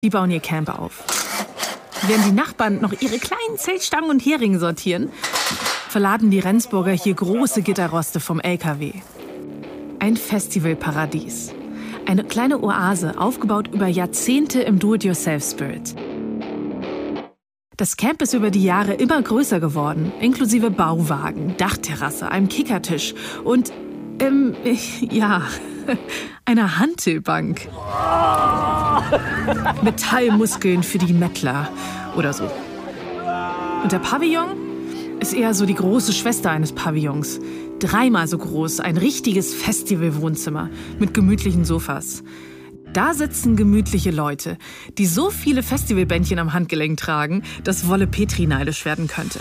Die bauen ihr Camp auf. Während die Nachbarn noch ihre kleinen Zeltstangen und Heringe sortieren, verladen die Rendsburger hier große Gitterroste vom LKW. Ein Festivalparadies. Eine kleine Oase, aufgebaut über Jahrzehnte im Do-it-yourself-Spirit. Das Camp ist über die Jahre immer größer geworden, inklusive Bauwagen, Dachterrasse, einem Kickertisch und, einer Hantelbank. Metallmuskeln für die Mettler oder so. Und der Pavillon ist eher so die große Schwester eines Pavillons. 3-mal so groß, ein richtiges Festivalwohnzimmer mit gemütlichen Sofas. Da sitzen gemütliche Leute, die so viele Festivalbändchen am Handgelenk tragen, dass Wolle Petri neidisch werden könnte.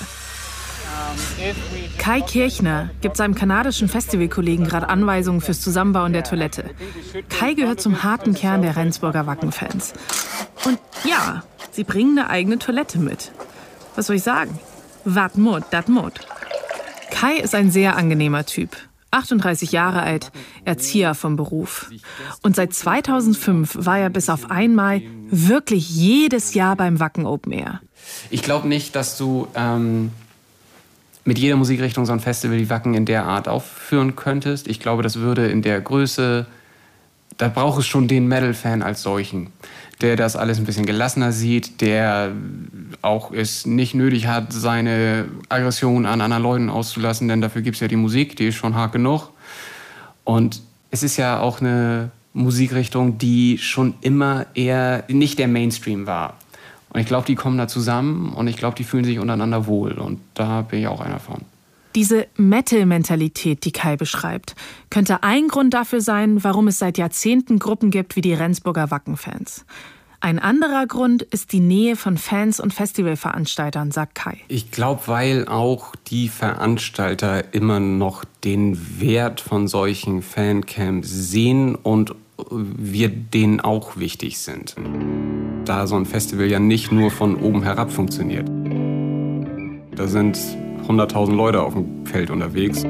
Kai Kirchner gibt seinem kanadischen Festivalkollegen gerade Anweisungen fürs Zusammenbauen der Toilette. Kai gehört zum harten Kern der Rendsburger Wacken-Fans. Und ja, sie bringen eine eigene Toilette mit. Was soll ich sagen? Wat mut, dat mut. Kai ist ein sehr angenehmer Typ. 38 Jahre alt, Erzieher vom Beruf. Und seit 2005 war er bis auf einmal wirklich jedes Jahr beim Wacken Open Air. Ich glaube nicht, dass du mit jeder Musikrichtung so ein Festival wie Wacken in der Art aufführen könntest. Ich glaube, das würde in der Größe, da braucht es schon den Metal-Fan als solchen, der das alles ein bisschen gelassener sieht, der auch es nicht nötig hat, seine Aggression an anderen Leuten auszulassen, denn dafür gibt es ja die Musik, die ist schon hart genug. Und es ist ja auch eine Musikrichtung, die schon immer eher nicht der Mainstream war. Und ich glaube, die kommen da zusammen und ich glaube, die fühlen sich untereinander wohl. Und da bin ich auch einer von. Diese Metal-Mentalität, die Kai beschreibt, könnte ein Grund dafür sein, warum es seit Jahrzehnten Gruppen gibt wie die Rendsburger Wacken-Fans. Ein anderer Grund ist die Nähe von Fans und Festivalveranstaltern, sagt Kai. Ich glaube, weil auch die Veranstalter immer noch den Wert von solchen Fancamps sehen und wir denen auch wichtig sind. Da so ein Festival ja nicht nur von oben herab funktioniert. Da sind 100.000 Leute auf dem Feld unterwegs.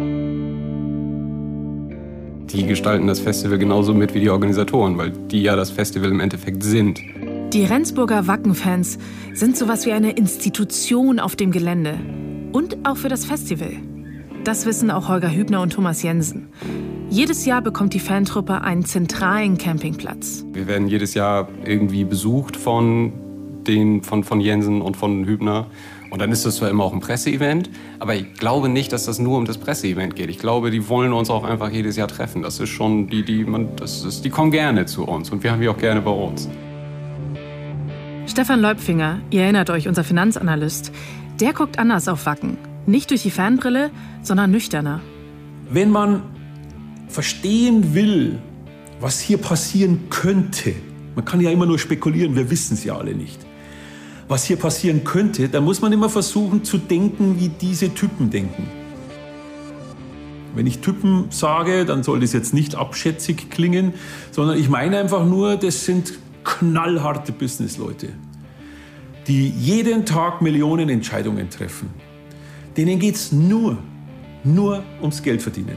Die gestalten das Festival genauso mit wie die Organisatoren, weil die ja das Festival im Endeffekt sind. Die Rendsburger Wacken-Fans sind sowas wie eine Institution auf dem Gelände. Und auch für das Festival. Das wissen auch Holger Hübner und Thomas Jensen. Jedes Jahr bekommt die Fantruppe einen zentralen Campingplatz. Wir werden jedes Jahr irgendwie besucht von Jensen und von Hübner. Und dann ist das zwar immer auch ein Presseevent, aber ich glaube nicht, dass das nur um das Presseevent geht. Ich glaube, die wollen uns auch einfach jedes Jahr treffen. Das ist schon, die kommen gerne zu uns und wir haben die auch gerne bei uns. Stefan Leupfinger, ihr erinnert euch, unser Finanzanalyst, der guckt anders auf Wacken. Nicht durch die Fanbrille, sondern nüchterner. Wenn man verstehen will, was hier passieren könnte, man kann ja immer nur spekulieren, wir wissen es ja alle nicht, was hier passieren könnte, dann muss man immer versuchen zu denken, wie diese Typen denken. Wenn ich Typen sage, dann soll das jetzt nicht abschätzig klingen, sondern ich meine einfach nur, das sind knallharte Businessleute, die jeden Tag Millionen Entscheidungen treffen. Denen geht es nur ums Geld verdienen.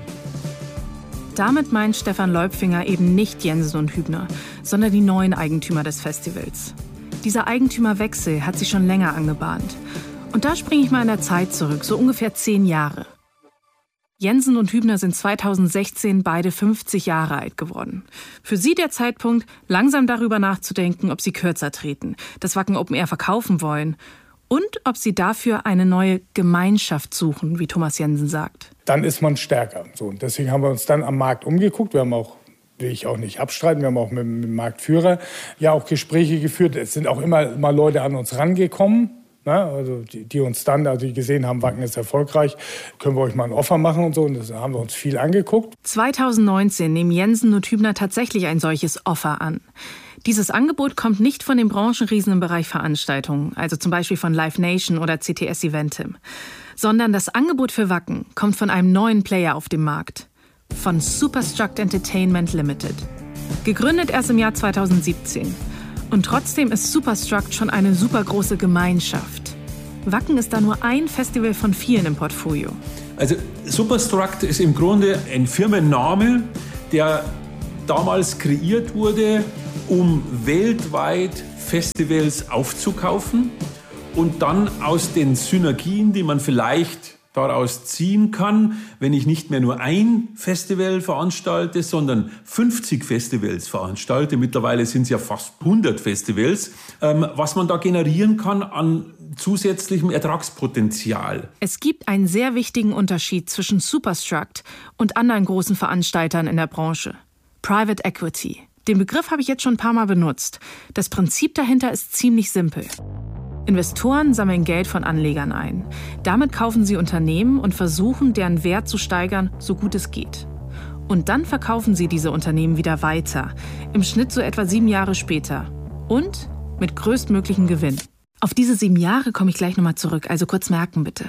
Damit meint Stefan Leupfinger eben nicht Jensen und Hübner, sondern die neuen Eigentümer des Festivals. Dieser Eigentümerwechsel hat sich schon länger angebahnt. Und da springe ich mal in der Zeit zurück, so ungefähr 10 Jahre. Jensen und Hübner sind 2016 beide 50 Jahre alt geworden. Für sie der Zeitpunkt, langsam darüber nachzudenken, ob sie kürzer treten, das Wacken Open Air verkaufen wollen und ob sie dafür eine neue Gemeinschaft suchen, wie Thomas Jensen sagt. Dann ist man stärker. So, und deswegen haben wir uns dann am Markt umgeguckt. Wir haben auch, will ich auch nicht abstreiten, wir haben auch mit dem Marktführer ja auch Gespräche geführt. Es sind auch immer mal Leute an uns rangekommen, ne? Also die uns dann, also die gesehen haben, Wacken ist erfolgreich, können wir euch mal ein Offer machen und so. Und das haben wir uns viel angeguckt. 2019 nehmen Jensen und Hübner tatsächlich ein solches Offer an. Dieses Angebot kommt nicht von den Branchenriesen im Bereich Veranstaltungen, also zum Beispiel von Live Nation oder CTS Eventim, sondern das Angebot für Wacken kommt von einem neuen Player auf dem Markt, von Superstruct Entertainment Limited. Gegründet erst im Jahr 2017. Und trotzdem ist Superstruct schon eine supergroße Gemeinschaft. Wacken ist da nur ein Festival von vielen im Portfolio. Also Superstruct ist im Grunde ein Firmenname, der damals kreiert wurde, um weltweit Festivals aufzukaufen und dann aus den Synergien, die man vielleicht daraus ziehen kann, wenn ich nicht mehr nur ein Festival veranstalte, sondern 50 Festivals veranstalte, mittlerweile sind es ja fast 100 Festivals, was man da generieren kann an zusätzlichem Ertragspotenzial. Es gibt einen sehr wichtigen Unterschied zwischen Superstruct und anderen großen Veranstaltern in der Branche. Private Equity. Den Begriff habe ich jetzt schon ein paar Mal benutzt. Das Prinzip dahinter ist ziemlich simpel. Investoren sammeln Geld von Anlegern ein. Damit kaufen sie Unternehmen und versuchen, deren Wert zu steigern, so gut es geht. Und dann verkaufen sie diese Unternehmen wieder weiter. Im Schnitt so etwa 7 Jahre später. Und mit größtmöglichem Gewinn. Auf diese 7 Jahre komme ich gleich nochmal zurück, also kurz merken bitte.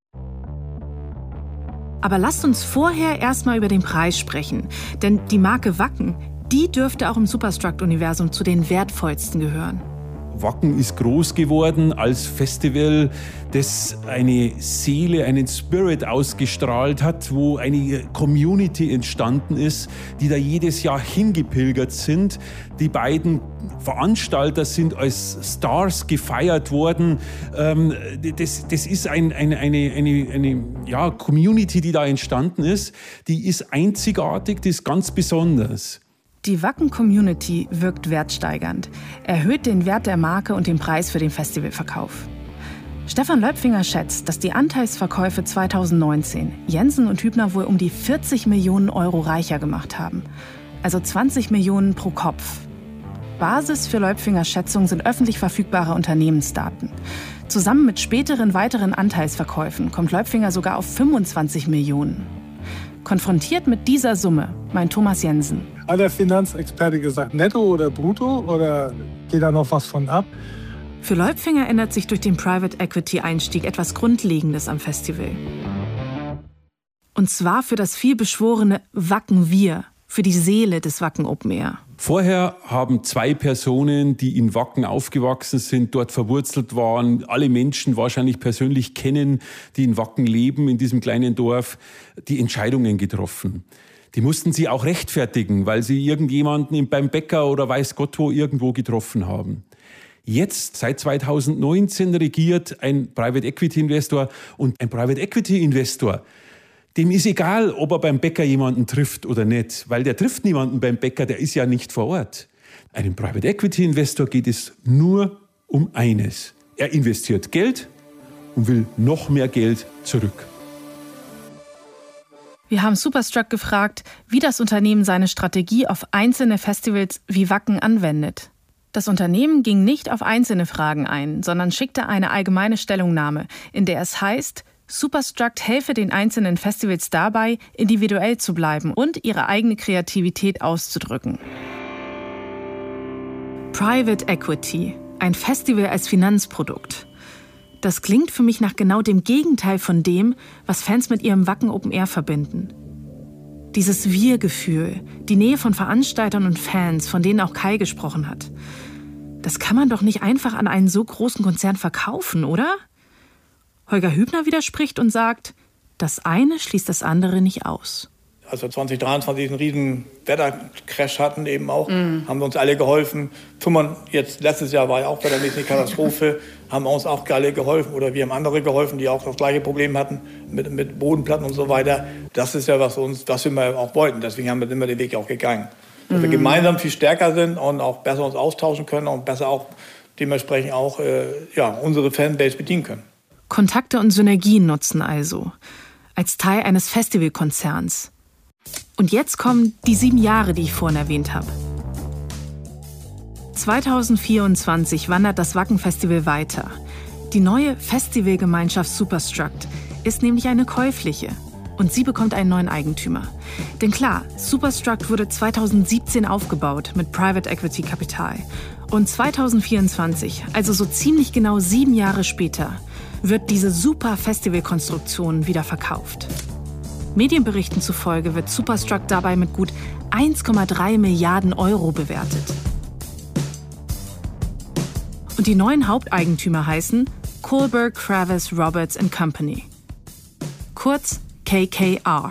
Aber lasst uns vorher erstmal über den Preis sprechen. Denn die Marke Wacken, die dürfte auch im Superstruct-Universum zu den wertvollsten gehören. Wacken ist groß geworden als Festival, das eine Seele, einen Spirit ausgestrahlt hat, wo eine Community entstanden ist, die da jedes Jahr hingepilgert sind. Die beiden Veranstalter sind als Stars gefeiert worden. Das ist eine Community, die da entstanden ist. Die ist einzigartig, die ist ganz besonders. Die Wacken-Community wirkt wertsteigernd, erhöht den Wert der Marke und den Preis für den Festivalverkauf. Stefan Leupfinger schätzt, dass die Anteilsverkäufe 2019 Jensen und Hübner wohl um die 40 Millionen Euro reicher gemacht haben. Also 20 Millionen pro Kopf. Basis für Leupfingers Schätzung sind öffentlich verfügbare Unternehmensdaten. Zusammen mit späteren weiteren Anteilsverkäufen kommt Leupfinger sogar auf 25 Millionen. Konfrontiert mit dieser Summe, meint Thomas Jensen. Hat der Finanzexperte gesagt, netto oder brutto oder geht da noch was von ab? Für Leupfinger ändert sich durch den Private Equity Einstieg etwas Grundlegendes am Festival. Und zwar für das vielbeschworene Wacken Wir, für die Seele des Wacken Open Air. Vorher haben 2 Personen, die in Wacken aufgewachsen sind, dort verwurzelt waren, alle Menschen wahrscheinlich persönlich kennen, die in Wacken leben, in diesem kleinen Dorf, die Entscheidungen getroffen. Die mussten sie auch rechtfertigen, weil sie irgendjemanden beim Bäcker oder weiß Gott wo irgendwo getroffen haben. Jetzt, seit 2019, regiert ein Private Equity Investor und ein Private Equity Investor, dem ist egal, ob er beim Bäcker jemanden trifft oder nicht, weil der trifft niemanden beim Bäcker, der ist ja nicht vor Ort. Einem Private Equity Investor geht es nur um eines. Er investiert Geld und will noch mehr Geld zurück. Wir haben Superstruct gefragt, wie das Unternehmen seine Strategie auf einzelne Festivals wie Wacken anwendet. Das Unternehmen ging nicht auf einzelne Fragen ein, sondern schickte eine allgemeine Stellungnahme, in der es heißt, Superstruct helfe den einzelnen Festivals dabei, individuell zu bleiben und ihre eigene Kreativität auszudrücken. Private Equity, ein Festival als Finanzprodukt. Das klingt für mich nach genau dem Gegenteil von dem, was Fans mit ihrem Wacken Open Air verbinden. Dieses Wir-Gefühl, die Nähe von Veranstaltern und Fans, von denen auch Kai gesprochen hat. Das kann man doch nicht einfach an einen so großen Konzern verkaufen, oder? Holger Hübner widerspricht und sagt, das eine schließt das andere nicht aus. Als wir 2023 einen riesen Wettercrash hatten, eben auch, haben wir uns alle geholfen. Jetzt letztes Jahr war ja auch wettermäßig eine Katastrophe, haben uns auch alle geholfen oder wir haben andere geholfen, die auch das gleiche Problem hatten mit Bodenplatten und so weiter. Das ist ja was wir auch wollten. Deswegen haben wir immer den Weg auch gegangen. Dass wir gemeinsam viel stärker sind und auch besser uns austauschen können und besser auch dementsprechend auch unsere Fanbase bedienen können. Kontakte und Synergien nutzen also, als Teil eines Festivalkonzerns. Und jetzt kommen die 7 Jahre, die ich vorhin erwähnt habe. 2024 wandert das Wacken-Festival weiter. Die neue Festivalgemeinschaft Superstruct ist nämlich eine käufliche. Und sie bekommt einen neuen Eigentümer. Denn klar, Superstruct wurde 2017 aufgebaut mit Private Equity Kapital. Und 2024, also so ziemlich genau 7 Jahre später, wird diese super Festivalkonstruktion wieder verkauft. Medienberichten zufolge wird Superstruct dabei mit gut 1,3 Milliarden Euro bewertet. Und die neuen Haupteigentümer heißen Kohlberg Kravis Roberts & Company. Kurz KKR.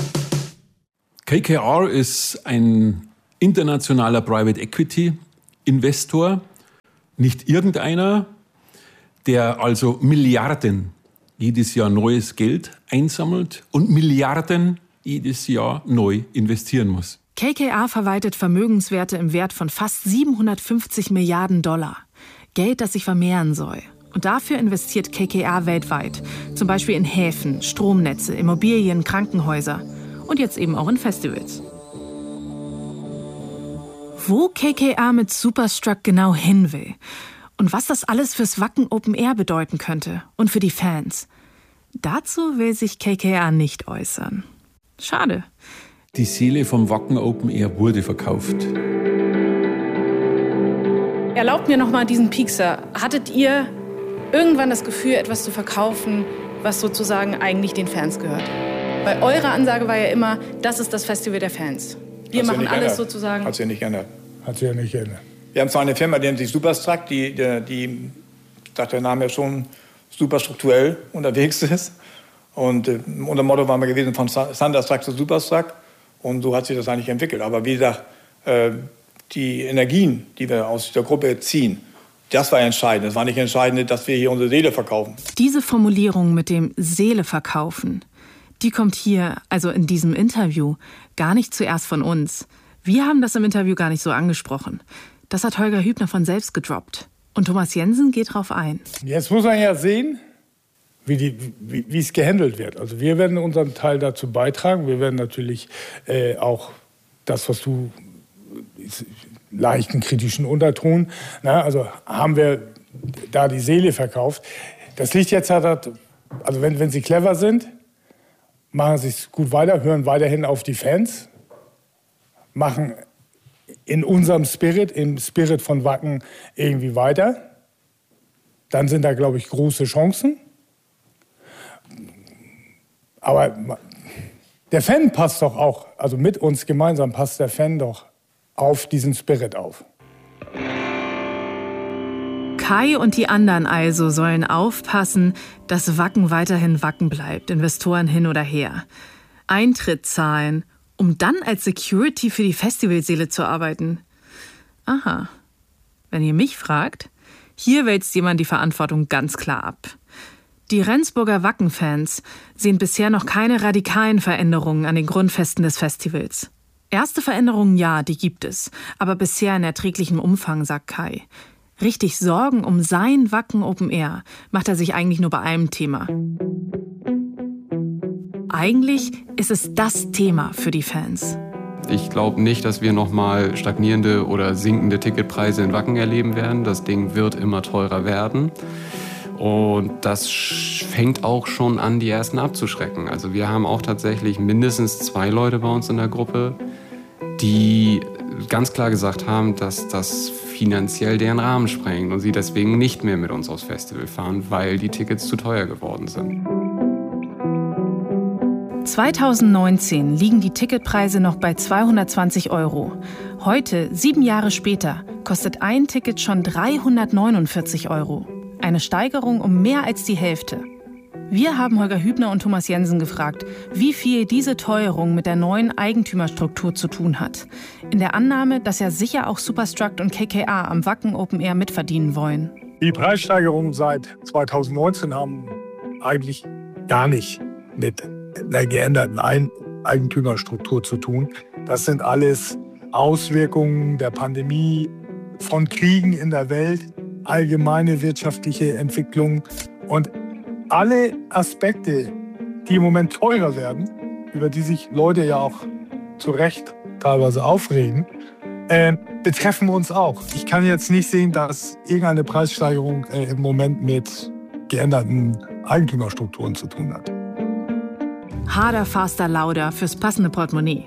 KKR ist ein internationaler Private Equity Investor, nicht irgendeiner, der also Milliarden jedes Jahr neues Geld einsammelt und Milliarden jedes Jahr neu investieren muss. KKR verwaltet Vermögenswerte im Wert von fast 750 Milliarden $. Geld, das sich vermehren soll. Und dafür investiert KKR weltweit. Zum Beispiel in Häfen, Stromnetze, Immobilien, Krankenhäuser. Und jetzt eben auch in Festivals. Wo KKR mit Superstruck genau hin will und was das alles fürs Wacken Open Air bedeuten könnte und für die Fans, dazu will sich KKR nicht äußern. Schade. Die Seele vom Wacken Open Air wurde verkauft. Erlaubt mir noch mal diesen Piekser. Hattet ihr irgendwann das Gefühl, etwas zu verkaufen, was sozusagen eigentlich den Fans gehört? Weil eure Ansage war ja immer, das ist das Festival der Fans. Wir machen alles sozusagen. Hat sich nicht geändert. Hat sich ja nicht geändert. Wir haben zwar eine Firma, die nennt sich Superstruck, die sagt der Name ja schon, superstrukturell unterwegs ist. Und unser Motto war mal gewesen, von Thunderstruck zu Superstruck. Und so hat sich das eigentlich entwickelt. Aber wie gesagt, die Energien, die wir aus dieser Gruppe ziehen, das war entscheidend. Es war nicht entscheidend, dass wir hier unsere Seele verkaufen. Diese Formulierung mit dem Seele verkaufen, die kommt hier, also in diesem Interview, gar nicht zuerst von uns. Wir haben das im Interview gar nicht so angesprochen. Das hat Holger Hübner von selbst gedroppt. Und Thomas Jensen geht drauf ein. Jetzt muss man ja sehen, wie es gehandelt wird. Also wir werden unseren Teil dazu beitragen. Wir werden natürlich auch das, was du leichten kritischen Unterton, also haben wir da die Seele verkauft. Das liegt jetzt halt, also wenn sie clever sind, machen sie es gut weiter, hören weiterhin auf die Fans, machen in unserem Spirit, im Spirit von Wacken irgendwie weiter. Dann sind da, glaube ich, große Chancen. Aber der Fan passt doch auch, also mit uns gemeinsam passt der Fan doch auf diesen Spirit auf. Kai und die anderen also sollen aufpassen, dass Wacken weiterhin Wacken bleibt, Investoren hin oder her. Eintritt zahlen, um dann als Security für die Festivalseele zu arbeiten. Aha. Wenn ihr mich fragt, hier wälzt jemand die Verantwortung ganz klar ab. Die Rendsburger Wacken-Fans sehen bisher noch keine radikalen Veränderungen an den Grundfesten des Festivals. Erste Veränderungen, ja, die gibt es, aber bisher in erträglichem Umfang, sagt Kai. Richtig Sorgen um sein Wacken Open Air macht er sich eigentlich nur bei einem Thema. Eigentlich ist es das Thema für die Fans. Ich glaube nicht, dass wir nochmal stagnierende oder sinkende Ticketpreise in Wacken erleben werden. Das Ding wird immer teurer werden. Und das fängt auch schon an, die Ersten abzuschrecken. Also wir haben auch tatsächlich mindestens 2 Leute bei uns in der Gruppe, die ganz klar gesagt haben, dass das finanziell deren Rahmen sprengt und sie deswegen nicht mehr mit uns aufs Festival fahren, weil die Tickets zu teuer geworden sind. 2019 liegen die Ticketpreise noch bei 220 €. Heute, 7 Jahre später, kostet ein Ticket schon 349 €. Eine Steigerung um mehr als die Hälfte. Wir haben Holger Hübner und Thomas Jensen gefragt, wie viel diese Teuerung mit der neuen Eigentümerstruktur zu tun hat. In der Annahme, dass ja sicher auch Superstruck und KKR am Wacken Open Air mitverdienen wollen. Die Preissteigerungen seit 2019 haben eigentlich gar nicht mit der geänderten Eigentümerstruktur zu tun. Das sind alles Auswirkungen der Pandemie, von Kriegen in der Welt, allgemeine wirtschaftliche Entwicklung und alle Aspekte, die im Moment teurer werden, über die sich Leute ja auch zu Recht teilweise aufregen, betreffen uns auch. Ich kann jetzt nicht sehen, dass irgendeine Preissteigerung im Moment mit geänderten Eigentümerstrukturen zu tun hat. Harder, faster, lauter fürs passende Portemonnaie.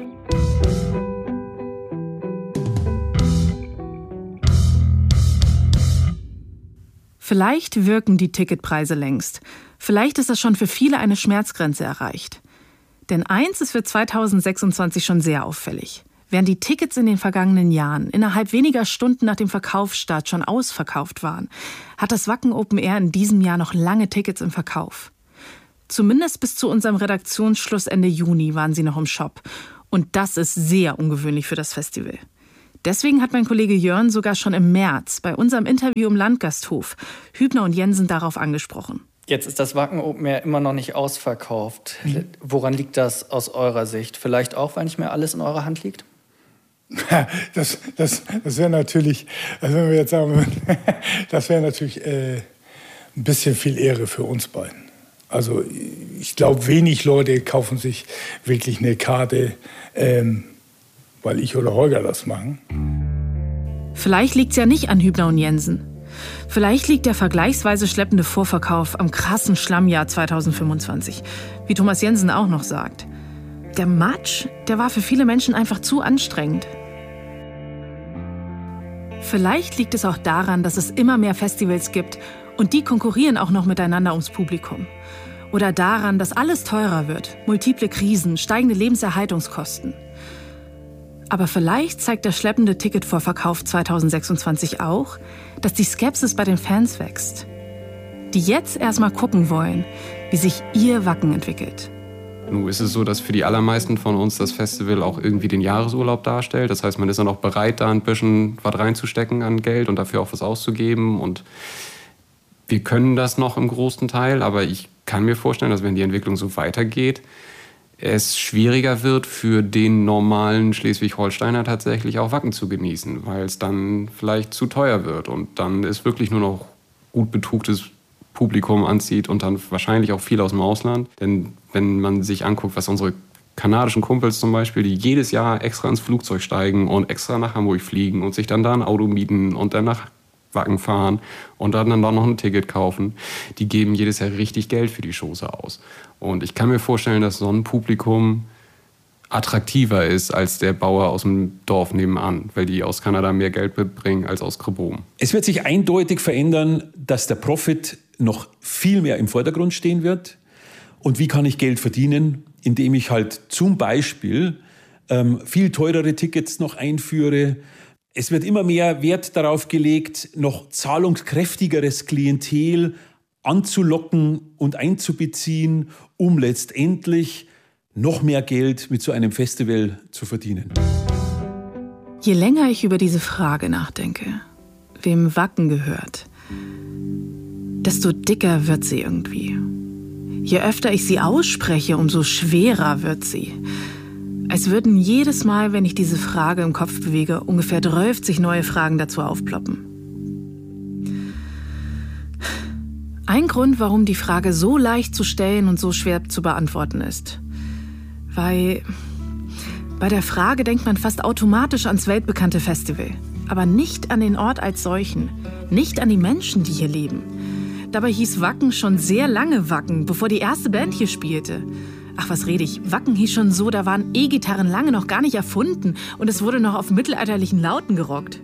Vielleicht wirken die Ticketpreise längst. Vielleicht ist das schon für viele eine Schmerzgrenze erreicht. Denn eins ist für 2026 schon sehr auffällig. Während die Tickets in den vergangenen Jahren innerhalb weniger Stunden nach dem Verkaufsstart schon ausverkauft waren, hat das Wacken Open Air in diesem Jahr noch lange Tickets im Verkauf. Zumindest bis zu unserem Redaktionsschluss Ende Juni waren sie noch im Shop. Und das ist sehr ungewöhnlich für das Festival. Deswegen hat mein Kollege Jörn sogar schon im März bei unserem Interview im Landgasthof Hübner und Jensen darauf angesprochen. Jetzt ist das Wacken Open Air immer noch nicht ausverkauft. Woran liegt das aus eurer Sicht? Vielleicht auch, weil nicht mehr alles in eurer Hand liegt? Das wäre natürlich, also wenn wir jetzt sagen würden, das wäre natürlich ein bisschen viel Ehre für uns beiden. Also ich glaube, wenig Leute kaufen sich wirklich eine Karte, weil ich oder Holger das machen. Vielleicht liegt es ja nicht an Hübner und Jensen. Vielleicht liegt der vergleichsweise schleppende Vorverkauf am krassen Schlammjahr 2025, wie Thomas Jensen auch noch sagt. Der Matsch, der war für viele Menschen einfach zu anstrengend. Vielleicht liegt es auch daran, dass es immer mehr Festivals gibt und die konkurrieren auch noch miteinander ums Publikum. Oder daran, dass alles teurer wird, multiple Krisen, steigende Lebenserhaltungskosten. Aber vielleicht zeigt der schleppende Ticketvorverkauf 2026 auch, dass die Skepsis bei den Fans wächst. Die jetzt erstmal gucken wollen, wie sich ihr Wacken entwickelt. Nun ist es so, dass für die allermeisten von uns das Festival auch irgendwie den Jahresurlaub darstellt. Das heißt, man ist dann auch bereit, da ein bisschen was reinzustecken an Geld und dafür auch was auszugeben. Und wir können das noch im großen Teil, aber ich kann mir vorstellen, dass wenn die Entwicklung so weitergeht, es schwieriger wird für den normalen Schleswig-Holsteiner tatsächlich auch Wacken zu genießen, weil es dann vielleicht zu teuer wird und dann ist wirklich nur noch gut betuchtes Publikum anzieht und dann wahrscheinlich auch viel aus dem Ausland. Denn wenn man sich anguckt, was unsere kanadischen Kumpels zum Beispiel, die jedes Jahr extra ins Flugzeug steigen und extra nach Hamburg fliegen und sich dann da ein Auto mieten und dann nach Wacken fahren und dann noch ein Ticket kaufen, die geben jedes Jahr richtig Geld für die Shows aus. Und ich kann mir vorstellen, dass so ein Publikum attraktiver ist als der Bauer aus dem Dorf nebenan, weil die aus Kanada mehr Geld mitbringen als aus Krebohm. Es wird sich eindeutig verändern, dass der Profit noch viel mehr im Vordergrund stehen wird. Und wie kann ich Geld verdienen? Indem ich halt zum Beispiel viel teurere Tickets noch einführe. Es wird immer mehr Wert darauf gelegt, noch zahlungskräftigeres Klientel anzulocken und einzubeziehen, um letztendlich noch mehr Geld mit so einem Festival zu verdienen. Je länger ich über diese Frage nachdenke, wem Wacken gehört, desto dicker wird sie irgendwie. Je öfter ich sie ausspreche, umso schwerer wird sie. Als würden jedes Mal, wenn ich diese Frage im Kopf bewege, ungefähr 30 neue Fragen dazu aufploppen. Ein Grund, warum die Frage so leicht zu stellen und so schwer zu beantworten ist. Weil bei der Frage denkt man fast automatisch ans weltbekannte Festival. Aber nicht an den Ort als solchen. Nicht an die Menschen, die hier leben. Dabei hieß Wacken schon sehr lange Wacken, bevor die erste Band hier spielte. Ach, was rede ich? Wacken hieß schon so, da waren E-Gitarren lange noch gar nicht erfunden und es wurde noch auf mittelalterlichen Lauten gerockt.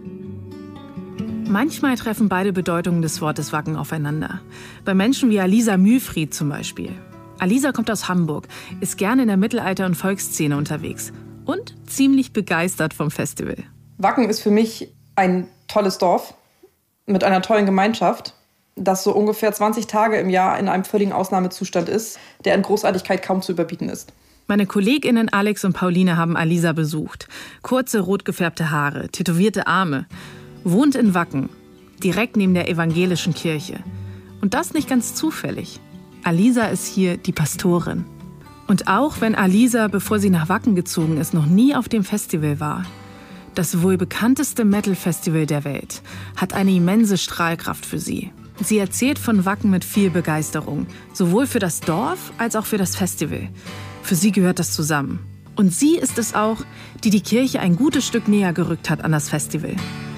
Manchmal treffen beide Bedeutungen des Wortes Wacken aufeinander. Bei Menschen wie Alisa Mühlfried zum Beispiel. Alisa kommt aus Hamburg, ist gerne in der Mittelalter- und Volksszene unterwegs und ziemlich begeistert vom Festival. Wacken ist für mich ein tolles Dorf mit einer tollen Gemeinschaft, das so ungefähr 20 Tage im Jahr in einem völligen Ausnahmezustand ist, der in Großartigkeit kaum zu überbieten ist. Meine KollegInnen Alex und Pauline haben Alisa besucht. Kurze, rot gefärbte Haare, tätowierte Arme. Wohnt in Wacken, direkt neben der evangelischen Kirche. Und das nicht ganz zufällig. Alisa ist hier die Pastorin. Und auch wenn Alisa, bevor sie nach Wacken gezogen ist, noch nie auf dem Festival war, das wohl bekannteste Metal-Festival der Welt hat eine immense Strahlkraft für sie. Sie erzählt von Wacken mit viel Begeisterung, sowohl für das Dorf als auch für das Festival. Für sie gehört das zusammen. Und sie ist es auch, die die Kirche ein gutes Stück näher gerückt hat an das Festival.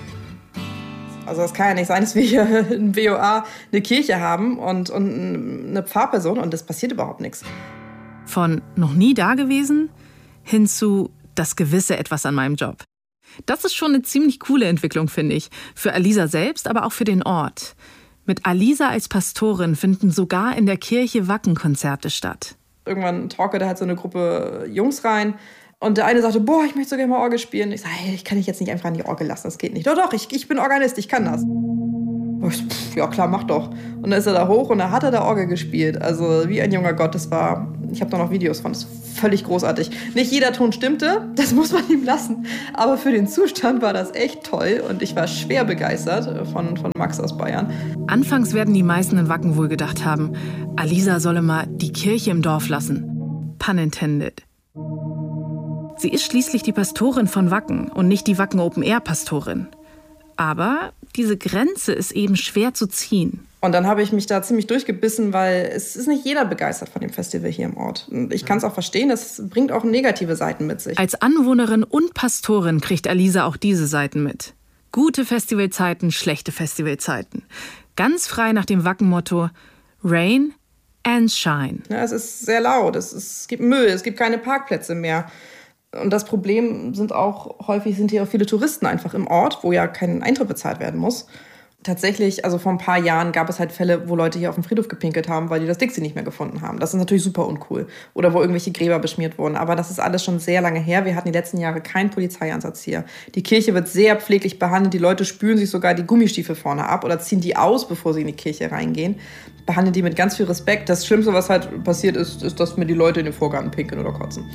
Also es kann ja nicht sein, dass wir hier in BOA eine Kirche haben und eine Pfarrperson und es passiert überhaupt nichts. Von noch nie da gewesen hin zu das gewisse Etwas an meinem Job. Das ist schon eine ziemlich coole Entwicklung, finde ich. Für Alisa selbst, aber auch für den Ort. Mit Alisa als Pastorin finden sogar in der Kirche Wacken-Konzerte statt. Irgendwann talkte da halt so eine Gruppe Jungs rein. Und der eine sagte, boah, ich möchte so gerne mal Orgel spielen. Ich sage, hey, ich kann dich jetzt nicht einfach an die Orgel lassen, das geht nicht. Doch, ich bin Organist, ich kann das. Und ich so, ja klar, mach doch. Und dann ist er da hoch und da hat er da Orgel gespielt. Also wie ein junger Gott, das war, ich habe da noch Videos von, das ist völlig großartig. Nicht jeder Ton stimmte, das muss man ihm lassen. Aber für den Zustand war das echt toll und ich war schwer begeistert von Max aus Bayern. Anfangs werden die meisten in Wacken wohl gedacht haben, Alisa solle mal die Kirche im Dorf lassen. Pun intended. Sie ist schließlich die Pastorin von Wacken und nicht die Wacken Open-Air-Pastorin. Aber diese Grenze ist eben schwer zu ziehen. Und dann habe ich mich da ziemlich durchgebissen, weil es ist nicht jeder begeistert von dem Festival hier im Ort. Und ich kann es auch verstehen, es bringt auch negative Seiten mit sich. Als Anwohnerin und Pastorin kriegt Alisa auch diese Seiten mit. Gute Festivalzeiten, schlechte Festivalzeiten. Ganz frei nach dem Wacken-Motto Rain and Shine. Ja, es ist sehr laut, es gibt Müll, es gibt keine Parkplätze mehr. Und das Problem sind hier auch viele Touristen einfach im Ort, wo ja kein Eintritt bezahlt werden muss. Tatsächlich, also vor ein paar Jahren gab es halt Fälle, wo Leute hier auf dem Friedhof gepinkelt haben, weil die das Dixie nicht mehr gefunden haben. Das ist natürlich super uncool. Oder wo irgendwelche Gräber beschmiert wurden. Aber das ist alles schon sehr lange her. Wir hatten die letzten Jahre keinen Polizeieinsatz hier. Die Kirche wird sehr pfleglich behandelt. Die Leute spülen sich sogar die Gummistiefel vorne ab oder ziehen die aus, bevor sie in die Kirche reingehen. Behandeln die mit ganz viel Respekt. Das Schlimmste, was halt passiert ist, dass mir die Leute in den Vorgarten pinkeln oder kotzen.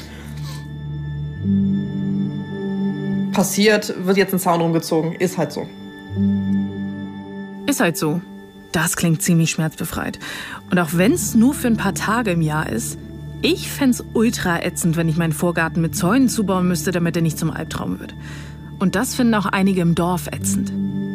Passiert, wird jetzt ein Zaun rumgezogen. Ist halt so. Ist halt so. Das klingt ziemlich schmerzbefreit. Und auch wenn es nur für ein paar Tage im Jahr ist, ich fänd's ultra ätzend, wenn ich meinen Vorgarten mit Zäunen zubauen müsste, damit er nicht zum Albtraum wird. Und das finden auch einige im Dorf ätzend.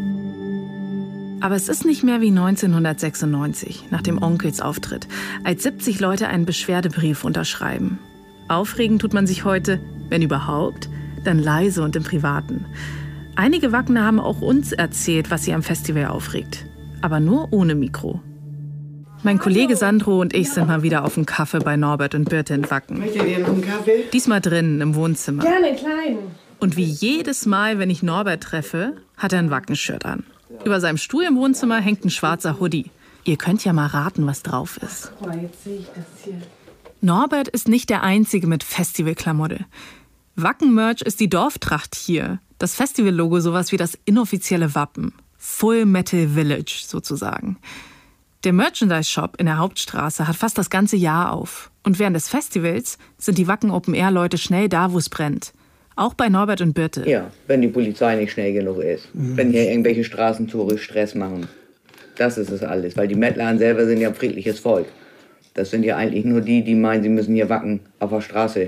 Aber es ist nicht mehr wie 1996, nach dem Onkelsauftritt, als 70 Leute einen Beschwerdebrief unterschreiben. Aufregen tut man sich heute, wenn überhaupt, dann leise und im Privaten. Einige Wackener haben auch uns erzählt, was sie am Festival aufregt. Aber nur ohne Mikro. Mein Kollege Sandro und ich sind mal wieder auf dem Kaffee bei Norbert und Birte in Wacken. Möchtet ihr noch einen Kaffee? Diesmal drinnen im Wohnzimmer. Gerne, klein. Und wie jedes Mal, wenn ich Norbert treffe, hat er ein Wacken-Shirt an. Über seinem Stuhl im Wohnzimmer hängt ein schwarzer Hoodie. Ihr könnt ja mal raten, was drauf ist. Guck mal, jetzt sehe ich das hier. Norbert ist nicht der Einzige mit Festivalklamotte. Wacken-Merch ist die Dorftracht hier. Das Festival-Logo sowas wie das inoffizielle Wappen. Full Metal Village sozusagen. Der Merchandise-Shop in der Hauptstraße hat fast das ganze Jahr auf. Und während des Festivals sind die Wacken Open-Air-Leute schnell da, wo es brennt. Auch bei Norbert und Birte. Ja, wenn die Polizei nicht schnell genug ist. Wenn hier irgendwelche Straßentore Stress machen. Das ist es alles. Weil die Mettler selber sind ja ein friedliches Volk. Das sind ja eigentlich nur die, die meinen, sie müssen hier Wacken auf der Straße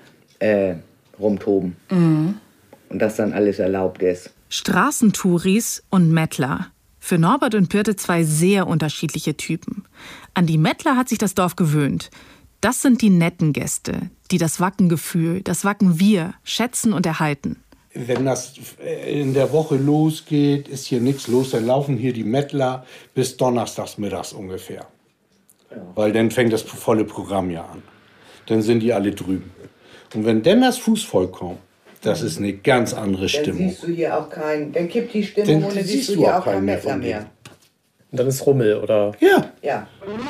rumtoben. Mhm. Und das dann alles erlaubt ist. Straßentouris und Mettler. Für Norbert und Birte zwei sehr unterschiedliche Typen. An die Mettler hat sich das Dorf gewöhnt. Das sind die netten Gäste, die das Wacken-Gefühl, das Wacken-Wir schätzen und erhalten. Wenn das in der Woche losgeht, ist hier nichts los. Dann laufen hier die Mettler bis donnerstags mittags ungefähr. Ja. Weil dann fängt das volle Programm ja an. Dann sind die alle drüben. Und wenn dann das Fußvolk kommt, das ist eine ganz andere Stimmung. Dann siehst du hier auch keinen, dann kippt die Stimmung und dann siehst du hier auch keinen Mettler mehr. Und dann ist Rummel, oder? Ja. Ja.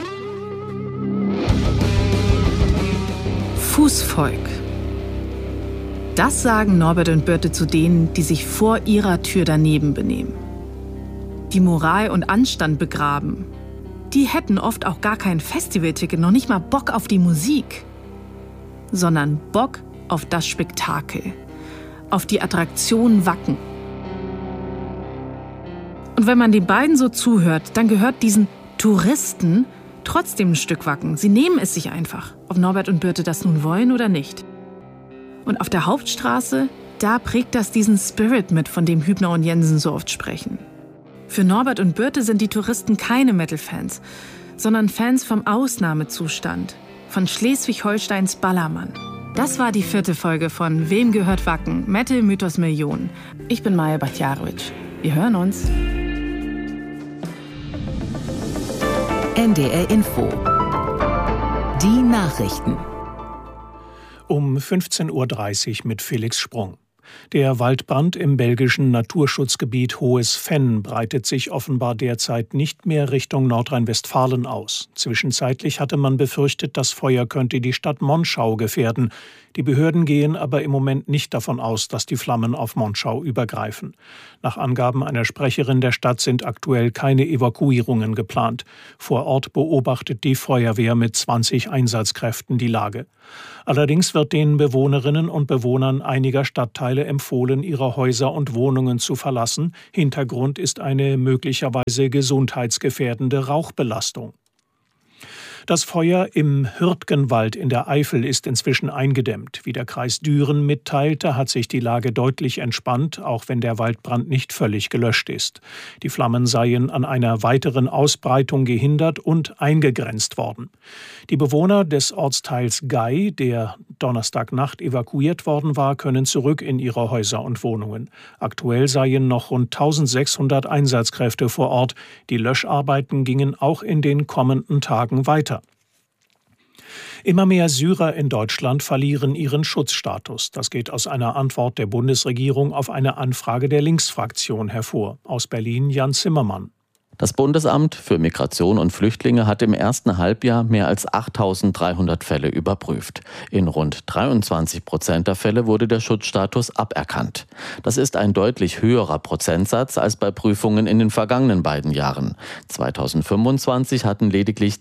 Fußvolk. Das sagen Norbert und Birte zu denen, die sich vor ihrer Tür daneben benehmen. Die Moral und Anstand begraben. Die hätten oft auch gar kein Festivalticket, noch nicht mal Bock auf die Musik, sondern Bock auf das Spektakel, auf die Attraktion Wacken. Und wenn man den beiden so zuhört, dann gehört diesen Touristen trotzdem ein Stück Wacken. Sie nehmen es sich einfach, ob Norbert und Birte das nun wollen oder nicht. Und auf der Hauptstraße, da prägt das diesen Spirit mit, von dem Hübner und Jensen so oft sprechen. Für Norbert und Birte sind die Touristen keine Metal-Fans, sondern Fans vom Ausnahmezustand, von Schleswig-Holsteins Ballermann. Das war die 4. Folge von Wem gehört Wacken? Metal Mythos Millionen. Ich bin Maja Bachtiarowitsch. Wir hören uns. NDR Info. Die Nachrichten. Um 15:30 Uhr mit Felix Sprung. Der Waldbrand im belgischen Naturschutzgebiet Hohes Venn breitet sich offenbar derzeit nicht mehr Richtung Nordrhein-Westfalen aus. Zwischenzeitlich hatte man befürchtet, das Feuer könnte die Stadt Monschau gefährden. Die Behörden gehen aber im Moment nicht davon aus, dass die Flammen auf Monschau übergreifen. Nach Angaben einer Sprecherin der Stadt sind aktuell keine Evakuierungen geplant. Vor Ort beobachtet die Feuerwehr mit 20 Einsatzkräften die Lage. Allerdings wird den Bewohnerinnen und Bewohnern einiger Stadtteile empfohlen, ihre Häuser und Wohnungen zu verlassen. Hintergrund ist eine möglicherweise gesundheitsgefährdende Rauchbelastung. Das Feuer im Hürtgenwald in der Eifel ist inzwischen eingedämmt. Wie der Kreis Düren mitteilte, hat sich die Lage deutlich entspannt, auch wenn der Waldbrand nicht völlig gelöscht ist. Die Flammen seien an einer weiteren Ausbreitung gehindert und eingegrenzt worden. Die Bewohner des Ortsteils Gei, der Donnerstagnacht evakuiert worden war, können zurück in ihre Häuser und Wohnungen. Aktuell seien noch rund 1600 Einsatzkräfte vor Ort. Die Löscharbeiten gingen auch in den kommenden Tagen weiter. Immer mehr Syrer in Deutschland verlieren ihren Schutzstatus. Das geht aus einer Antwort der Bundesregierung auf eine Anfrage der Linksfraktion hervor. Aus Berlin Jan Zimmermann. Das Bundesamt für Migration und Flüchtlinge hat im ersten Halbjahr mehr als 8.300 Fälle überprüft. In rund 23% der Fälle wurde der Schutzstatus aberkannt. Das ist ein deutlich höherer Prozentsatz als bei Prüfungen in den vergangenen beiden Jahren. 2025 hatten lediglich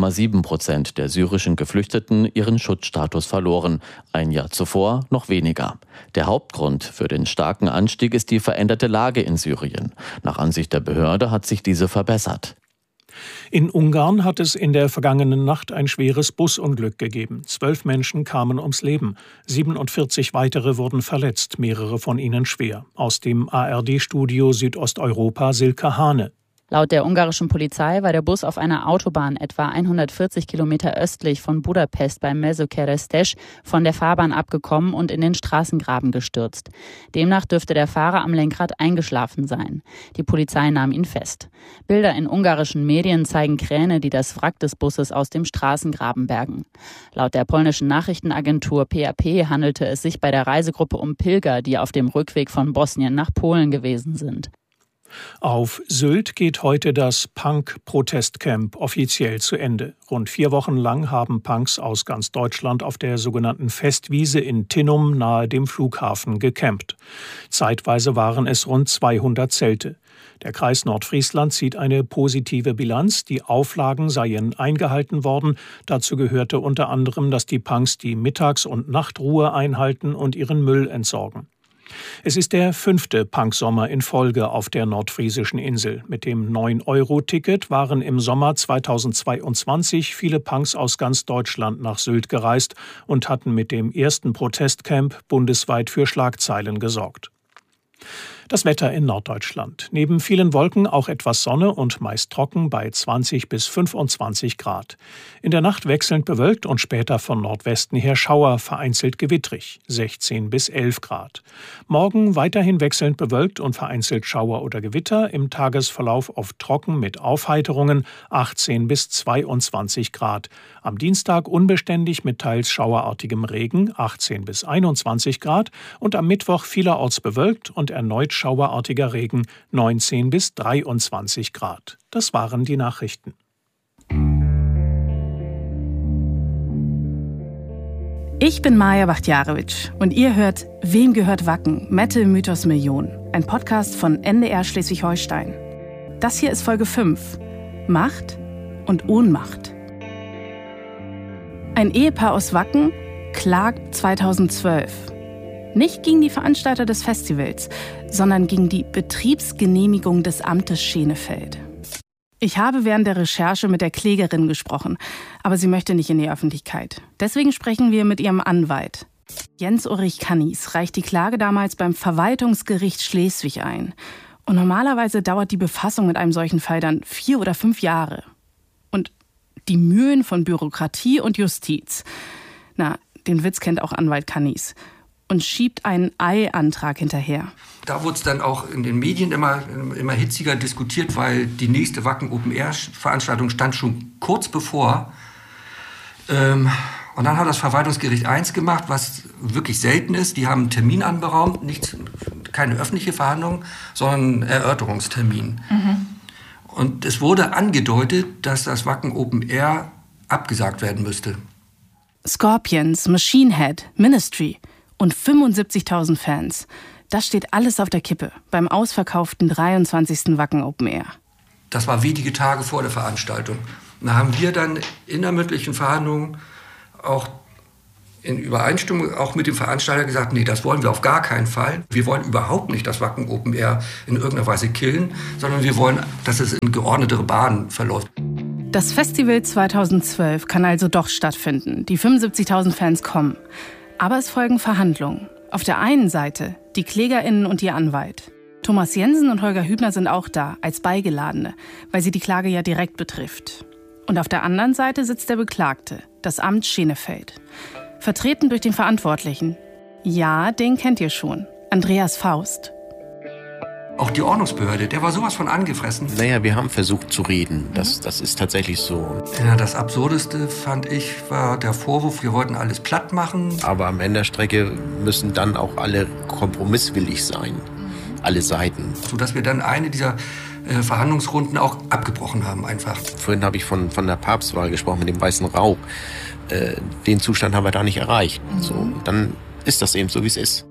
3,7% der syrischen Geflüchteten ihren Schutzstatus verloren. Ein Jahr zuvor noch weniger. Der Hauptgrund für den starken Anstieg ist die veränderte Lage in Syrien. Nach Ansicht der Behörde hat sich diese verbessert. In Ungarn hat es in der vergangenen Nacht ein schweres Busunglück gegeben. 12 Menschen kamen ums Leben. 47 weitere wurden verletzt, mehrere von ihnen schwer. Aus dem ARD-Studio Südosteuropa Silke Hane. Laut der ungarischen Polizei war der Bus auf einer Autobahn etwa 140 Kilometer östlich von Budapest bei Mezőkeresztes von der Fahrbahn abgekommen und in den Straßengraben gestürzt. Demnach dürfte der Fahrer am Lenkrad eingeschlafen sein. Die Polizei nahm ihn fest. Bilder in ungarischen Medien zeigen Kräne, die das Wrack des Busses aus dem Straßengraben bergen. Laut der polnischen Nachrichtenagentur PAP handelte es sich bei der Reisegruppe um Pilger, die auf dem Rückweg von Bosnien nach Polen gewesen sind. Auf Sylt geht heute das Punk-Protestcamp offiziell zu Ende. Rund 4 Wochen lang haben Punks aus ganz Deutschland auf der sogenannten Festwiese in Tinnum nahe dem Flughafen gecampt. Zeitweise waren es rund 200 Zelte. Der Kreis Nordfriesland zieht eine positive Bilanz. Die Auflagen seien eingehalten worden. Dazu gehörte unter anderem, dass die Punks die Mittags- und Nachtruhe einhalten und ihren Müll entsorgen. Es ist der 5. Punksommer in Folge auf der nordfriesischen Insel. Mit dem 9-Euro-Ticket waren im Sommer 2022 viele Punks aus ganz Deutschland nach Sylt gereist und hatten mit dem ersten Protestcamp bundesweit für Schlagzeilen gesorgt. Das Wetter in Norddeutschland. Neben vielen Wolken auch etwas Sonne und meist trocken bei 20 bis 25 Grad. In der Nacht wechselnd bewölkt und später von Nordwesten her Schauer, vereinzelt gewittrig, 16 bis 11 Grad. Morgen weiterhin wechselnd bewölkt und vereinzelt Schauer oder Gewitter, im Tagesverlauf oft trocken mit Aufheiterungen, 18 bis 22 Grad. Am Dienstag unbeständig mit teils schauerartigem Regen, 18 bis 21 Grad und am Mittwoch vielerorts bewölkt und erneut schauerartiger Regen, 19 bis 23 Grad. Das waren die Nachrichten. Ich bin Maja Bachtjarewitsch und ihr hört Wem gehört Wacken? Mette Mythos Million. Ein Podcast von NDR Schleswig-Holstein. Das hier ist Folge 5. Macht und Ohnmacht. Ein Ehepaar aus Wacken klagt 2012. Nicht gegen die Veranstalter des Festivals, sondern gegen die Betriebsgenehmigung des Amtes Schenefeld. Ich habe während der Recherche mit der Klägerin gesprochen, aber sie möchte nicht in die Öffentlichkeit. Deswegen sprechen wir mit ihrem Anwalt. Jens-Ulrich Kannies reicht die Klage damals beim Verwaltungsgericht Schleswig ein. Und normalerweise dauert die Befassung mit einem solchen Fall dann 4 oder 5 Jahre. Und die Mühen von Bürokratie und Justiz. Na, den Witz kennt auch Anwalt Kannies. Und schiebt einen Eilantrag hinterher. Da wurde es dann auch in den Medien immer hitziger diskutiert, weil die nächste Wacken Open Air Veranstaltung stand schon kurz bevor. Und dann hat das Verwaltungsgericht 1 gemacht, was wirklich selten ist. Die haben einen Termin anberaumt, keine öffentliche Verhandlung, sondern einen Erörterungstermin. Und es wurde angedeutet, dass das Wacken Open Air abgesagt werden müsste. Scorpions, Machine Head, Ministry und 75.000 Fans. Das steht alles auf der Kippe beim ausverkauften 23. Wacken Open Air. Das war wenige Tage vor der Veranstaltung. Und da haben wir dann in der mündlichen Verhandlung auch in Übereinstimmung auch mit dem Veranstalter gesagt, nee, das wollen wir auf gar keinen Fall. Wir wollen überhaupt nicht das Wacken Open Air in irgendeiner Weise killen, sondern wir wollen, dass es in geordnetere Bahnen verläuft. Das Festival 2012 kann also doch stattfinden. Die 75.000 Fans kommen. Aber es folgen Verhandlungen. Auf der einen Seite die KlägerInnen und ihr Anwalt. Thomas Jensen und Holger Hübner sind auch da, als Beigeladene, weil sie die Klage ja direkt betrifft. Und auf der anderen Seite sitzt der Beklagte, das Amt Schenefeld. Vertreten durch den Verantwortlichen. Ja, den kennt ihr schon. Andreas Faust. Auch die Ordnungsbehörde, der war sowas von angefressen. Naja, wir haben versucht zu reden. Das ist tatsächlich so. Ja, das Absurdeste, fand ich, war der Vorwurf, wir wollten alles platt machen. Aber am Ende der Strecke müssen dann auch alle kompromisswillig sein. Alle Seiten. Sodass wir dann eine dieser Verhandlungsrunden auch abgebrochen haben einfach. Vorhin habe ich von der Papstwahl gesprochen, mit dem weißen Rauch. Den Zustand haben wir da nicht erreicht. So, dann ist das eben so, wie es ist.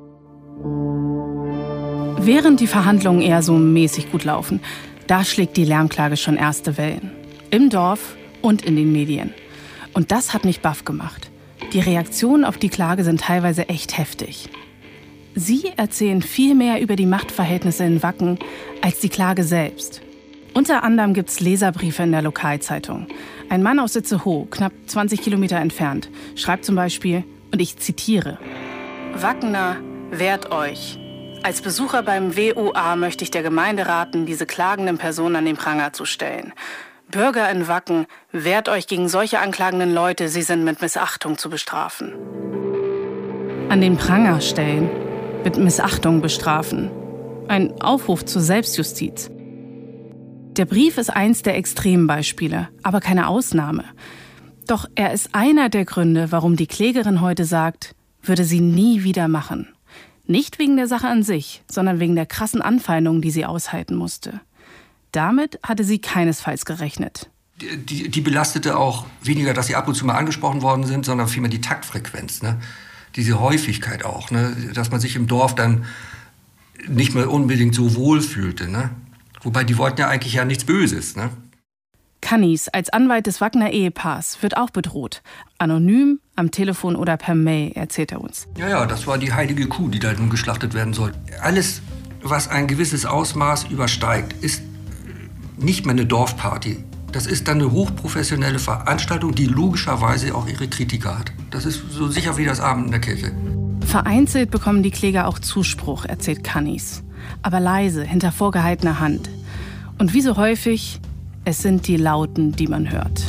Während die Verhandlungen eher so mäßig gut laufen, da schlägt die Lärmklage schon erste Wellen. Im Dorf und in den Medien. Und das hat mich baff gemacht. Die Reaktionen auf die Klage sind teilweise echt heftig. Sie erzählen viel mehr über die Machtverhältnisse in Wacken als die Klage selbst. Unter anderem gibt es Leserbriefe in der Lokalzeitung. Ein Mann aus Itzehoe, knapp 20 Kilometer entfernt, schreibt zum Beispiel, und ich zitiere: Wackener, wehrt euch. Als Besucher beim WOA möchte ich der Gemeinde raten, diese klagenden Personen an den Pranger zu stellen. Bürger in Wacken, wehrt euch gegen solche anklagenden Leute, sie sind mit Missachtung zu bestrafen. An den Pranger stellen, mit Missachtung bestrafen. Ein Aufruf zur Selbstjustiz. Der Brief ist eins der Extrembeispiele, aber keine Ausnahme. Doch er ist einer der Gründe, warum die Klägerin heute sagt, würde sie nie wieder machen. Nicht wegen der Sache an sich, sondern wegen der krassen Anfeindungen, die sie aushalten musste. Damit hatte sie keinesfalls gerechnet. Die belastete auch weniger, dass sie ab und zu mal angesprochen worden sind, sondern vielmehr die Taktfrequenz, ne? Diese Häufigkeit auch, ne? Dass man sich im Dorf dann nicht mehr unbedingt so wohl fühlte. Ne? Wobei die wollten ja eigentlich ja nichts Böses. Ne? Kannis als Anwalt des Wagner Ehepaars wird auch bedroht. Anonym, am Telefon oder per Mail, erzählt er uns. Ja, das war die heilige Kuh, die da nun geschlachtet werden soll. Alles, was ein gewisses Ausmaß übersteigt, ist nicht mehr eine Dorfparty. Das ist dann eine hochprofessionelle Veranstaltung, die logischerweise auch ihre Kritiker hat. Das ist so sicher wie das Abend in der Kirche. Vereinzelt bekommen die Kläger auch Zuspruch, erzählt Kannis. Aber leise, hinter vorgehaltener Hand. Und wie so häufig, es sind die Lauten, die man hört.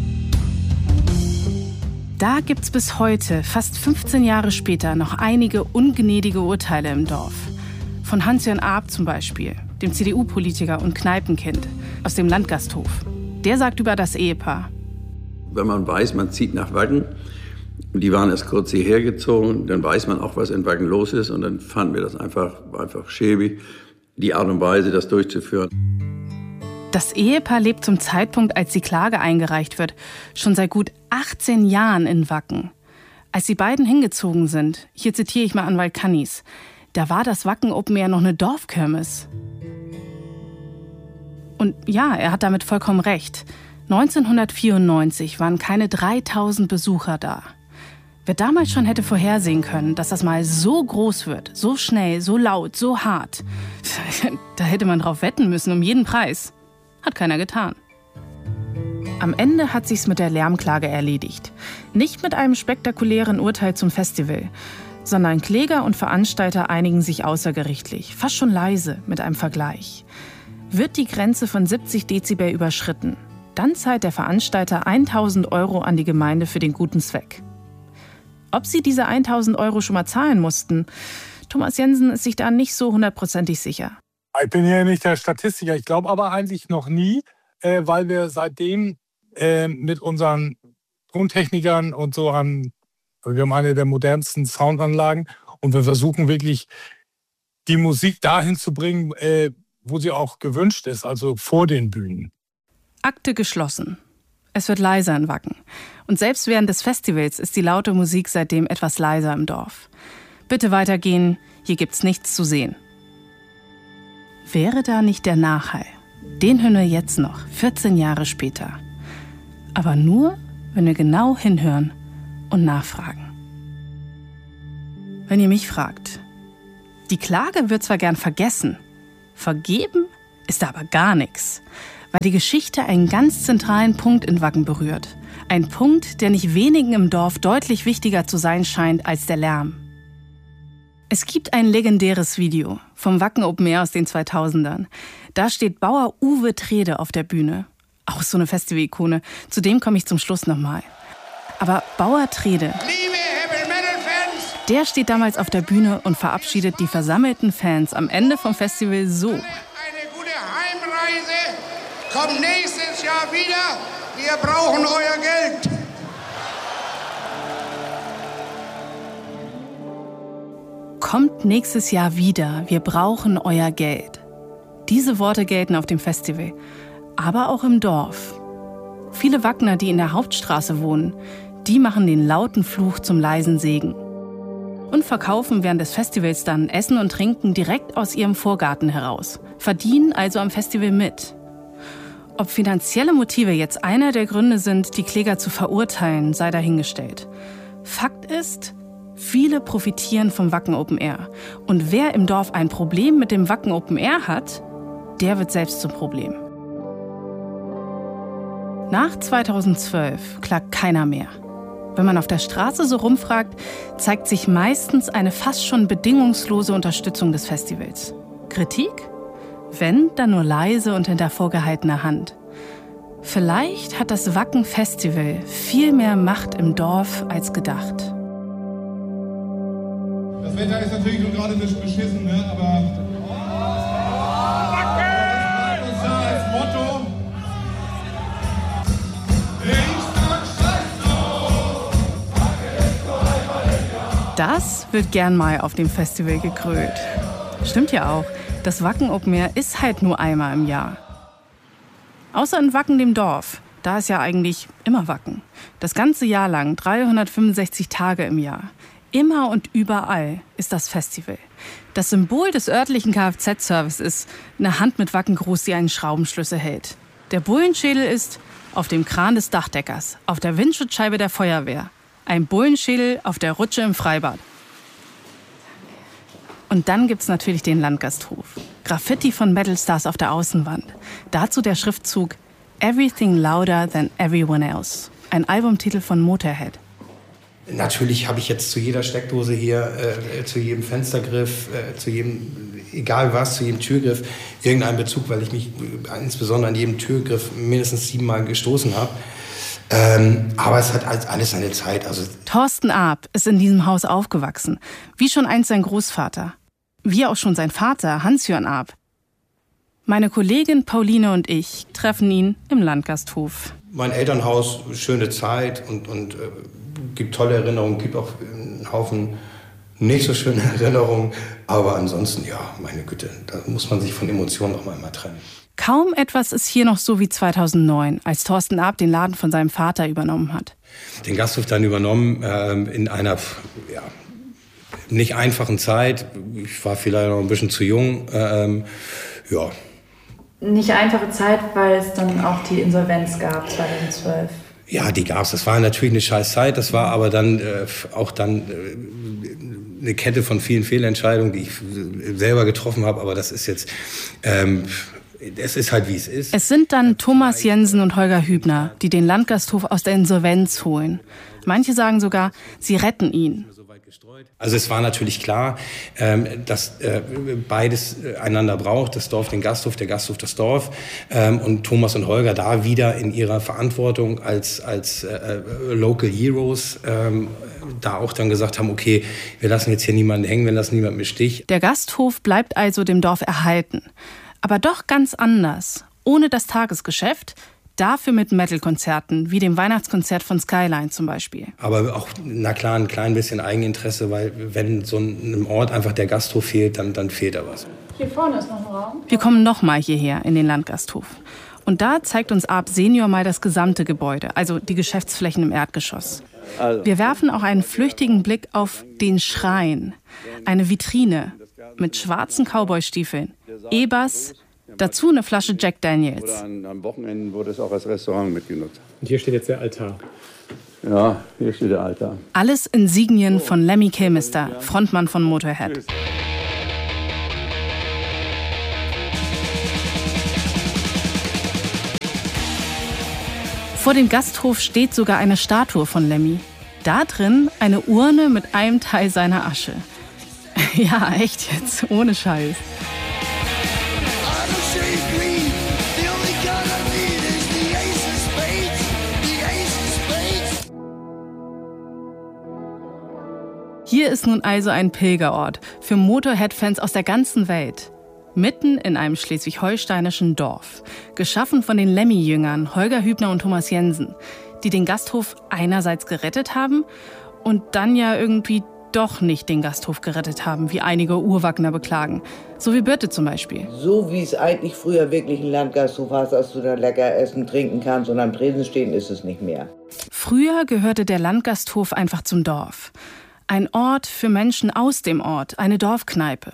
Da gibt's bis heute, fast 15 Jahre später, noch einige ungnädige Urteile im Dorf. Von Hans-Jörn Arp zum Beispiel, dem CDU-Politiker und Kneipenkind aus dem Landgasthof. Der sagt über das Ehepaar: Wenn man weiß, man zieht nach Wacken, und die waren erst kurz hierher gezogen, dann weiß man auch, was in Wacken los ist. Und dann fanden wir das einfach schäbig, die Art und Weise, das durchzuführen. Das Ehepaar lebt zum Zeitpunkt, als die Klage eingereicht wird, schon seit gut 18 Jahren in Wacken. Als die beiden hingezogen sind, hier zitiere ich mal Anwalt Kannis, da war das Wacken Open Air noch eine Dorfkirmes. Und ja, er hat damit vollkommen recht. 1994 waren keine 3000 Besucher da. Wer damals schon hätte vorhersehen können, dass das mal so groß wird, so schnell, so laut, so hart, da hätte man drauf wetten müssen, um jeden Preis. Hat keiner getan. Am Ende hat sich's mit der Lärmklage erledigt. Nicht mit einem spektakulären Urteil zum Festival, sondern Kläger und Veranstalter einigen sich außergerichtlich, fast schon leise, mit einem Vergleich. Wird die Grenze von 70 Dezibel überschritten, dann zahlt der Veranstalter 1.000 € an die Gemeinde für den guten Zweck. Ob sie diese 1.000 € schon mal zahlen mussten, Thomas Jensen ist sich da nicht so hundertprozentig sicher. Ich bin ja nicht der Statistiker, ich glaube aber eigentlich noch nie, weil wir seitdem mit unseren Tontechnikern und so wir haben eine der modernsten Soundanlagen und wir versuchen wirklich die Musik dahin zu bringen, wo sie auch gewünscht ist, also vor den Bühnen. Akte geschlossen. Es wird leiser in Wacken. Und selbst während des Festivals ist die laute Musik seitdem etwas leiser im Dorf. Bitte weitergehen, hier gibt's nichts zu sehen. Wäre da nicht der Nachhall? Den hören wir jetzt noch, 14 Jahre später. Aber nur, wenn wir genau hinhören und nachfragen. Wenn ihr mich fragt, die Klage wird zwar gern vergessen, vergeben ist da aber gar nichts, weil die Geschichte einen ganz zentralen Punkt in Wacken berührt. Ein Punkt, der nicht wenigen im Dorf deutlich wichtiger zu sein scheint als der Lärm. Es gibt ein legendäres Video vom Wacken Open Air aus den 2000ern. Da steht Bauer Uwe Trede auf der Bühne. Auch so eine Festival-Ikone. Zu dem komme ich zum Schluss nochmal. Aber Bauer Trede, der steht damals auf der Bühne und verabschiedet die versammelten Fans am Ende vom Festival so. Eine gute Heimreise. Kommt nächstes Jahr wieder. Wir brauchen euer Geld. Kommt nächstes Jahr wieder. Wir brauchen euer Geld. Diese Worte gelten auf dem Festival, aber auch im Dorf. Viele Wackner, die in der Hauptstraße wohnen, die machen den lauten Fluch zum leisen Segen. Und verkaufen während des Festivals dann Essen und Trinken direkt aus ihrem Vorgarten heraus. Verdienen also am Festival mit. Ob finanzielle Motive jetzt einer der Gründe sind, die Kläger zu verurteilen, sei dahingestellt. Fakt ist, viele profitieren vom Wacken Open Air. Und wer im Dorf ein Problem mit dem Wacken Open Air hat, der wird selbst zum Problem. Nach 2012 klagt keiner mehr. Wenn man auf der Straße so rumfragt, zeigt sich meistens eine fast schon bedingungslose Unterstützung des Festivals. Kritik? Wenn, dann nur leise und hinter vorgehaltener Hand. Vielleicht hat das Wacken Festival viel mehr Macht im Dorf als gedacht. Das Wetter ist natürlich nur gerade ein bisschen beschissen, ne? Aber Wacken! Das ist ja als Motto. Das wird gern mal auf dem Festival gegrölt. Stimmt ja auch. Das Wacken Open Air ist halt nur einmal im Jahr. Außer in Wacken, dem Dorf. Da ist ja eigentlich immer Wacken. Das ganze Jahr lang, 365 Tage im Jahr. Immer und überall ist das Festival. Das Symbol des örtlichen Kfz-Service ist eine Hand mit Wacken groß, die einen Schraubenschlüssel hält. Der Bullenschädel ist auf dem Kran des Dachdeckers, auf der Windschutzscheibe der Feuerwehr. Ein Bullenschädel auf der Rutsche im Freibad. Und dann gibt's natürlich den Landgasthof. Graffiti von Metalstars auf der Außenwand. Dazu der Schriftzug Everything Louder Than Everyone Else. Ein Albumtitel von Motorhead. Natürlich habe ich jetzt zu jeder Steckdose hier, zu jedem Fenstergriff, zu jedem, egal was, zu jedem Türgriff irgendeinen Bezug, weil ich mich insbesondere an jedem Türgriff mindestens 7 Mal gestoßen habe. Aber es hat alles seine Zeit. Also Thorsten Arp ist in diesem Haus aufgewachsen, wie schon einst sein Großvater. Wie auch schon sein Vater, Hans-Jörn Arp. Meine Kollegin Pauline und ich treffen ihn im Landgasthof. Mein Elternhaus, schöne Zeit und gibt tolle Erinnerungen, gibt auch einen Haufen nicht so schöne Erinnerungen. Aber ansonsten, ja, meine Güte, da muss man sich von Emotionen auch mal immer trennen. Kaum etwas ist hier noch so wie 2009, als Thorsten Arp den Laden von seinem Vater übernommen hat. Den Gasthof dann übernommen in einer nicht einfachen Zeit. Ich war vielleicht noch ein bisschen zu jung. Ja. Nicht einfache Zeit, weil es dann auch die Insolvenz gab 2012. Ja, die gab es. Das war natürlich eine scheiß Zeit. Das war aber dann auch eine Kette von vielen Fehlentscheidungen, die ich selber getroffen habe. Aber das ist jetzt... es ist halt, wie es ist. Es sind dann Thomas Jensen und Holger Hübner, die den Landgasthof aus der Insolvenz holen. Manche sagen sogar, sie retten ihn. Also es war natürlich klar, dass beides einander braucht. Das Dorf den Gasthof, der Gasthof das Dorf. Und Thomas und Holger da wieder in ihrer Verantwortung als Local Heroes da auch dann gesagt haben, okay, wir lassen jetzt hier niemanden hängen, wir lassen niemanden im Stich. Der Gasthof bleibt also dem Dorf erhalten. Aber doch ganz anders. Ohne das Tagesgeschäft, Dafür mit Metal-Konzerten, wie dem Weihnachtskonzert von Skyline zum Beispiel. Aber auch, na klar, ein klein bisschen Eigeninteresse, weil wenn so einem Ort einfach der Gasthof fehlt, dann fehlt da was. Hier vorne ist noch ein Raum. Wir kommen nochmal hierher in den Landgasthof. Und da zeigt uns Arp Senior mal das gesamte Gebäude, also die Geschäftsflächen im Erdgeschoss. Wir werfen auch einen flüchtigen Blick auf den Schrein. Eine Vitrine mit schwarzen Cowboystiefeln, E-Bass, dazu eine Flasche Jack Daniels. Am Wochenende wurde es auch als Restaurant mitgenutzt. Und hier steht jetzt der Altar. Ja, hier steht der Altar. Alles Insignien von Lemmy Kilmister, Frontmann von Motorhead. Vor dem Gasthof steht sogar eine Statue von Lemmy. Da drin eine Urne mit einem Teil seiner Asche. Ja, echt jetzt, ohne Scheiß. Hier ist nun also ein Pilgerort für Motorhead-Fans aus der ganzen Welt. Mitten in einem schleswig-holsteinischen Dorf. Geschaffen von den Lemmy-Jüngern Holger Hübner und Thomas Jensen, die den Gasthof einerseits gerettet haben und dann ja irgendwie doch nicht den Gasthof gerettet haben, wie einige Urwagner beklagen. So wie Birte zum Beispiel. So wie es eigentlich früher wirklich ein Landgasthof war, dass du da lecker essen, trinken kannst und am Tresen stehen, ist es nicht mehr. Früher gehörte der Landgasthof einfach zum Dorf. Ein Ort für Menschen aus dem Ort, eine Dorfkneipe.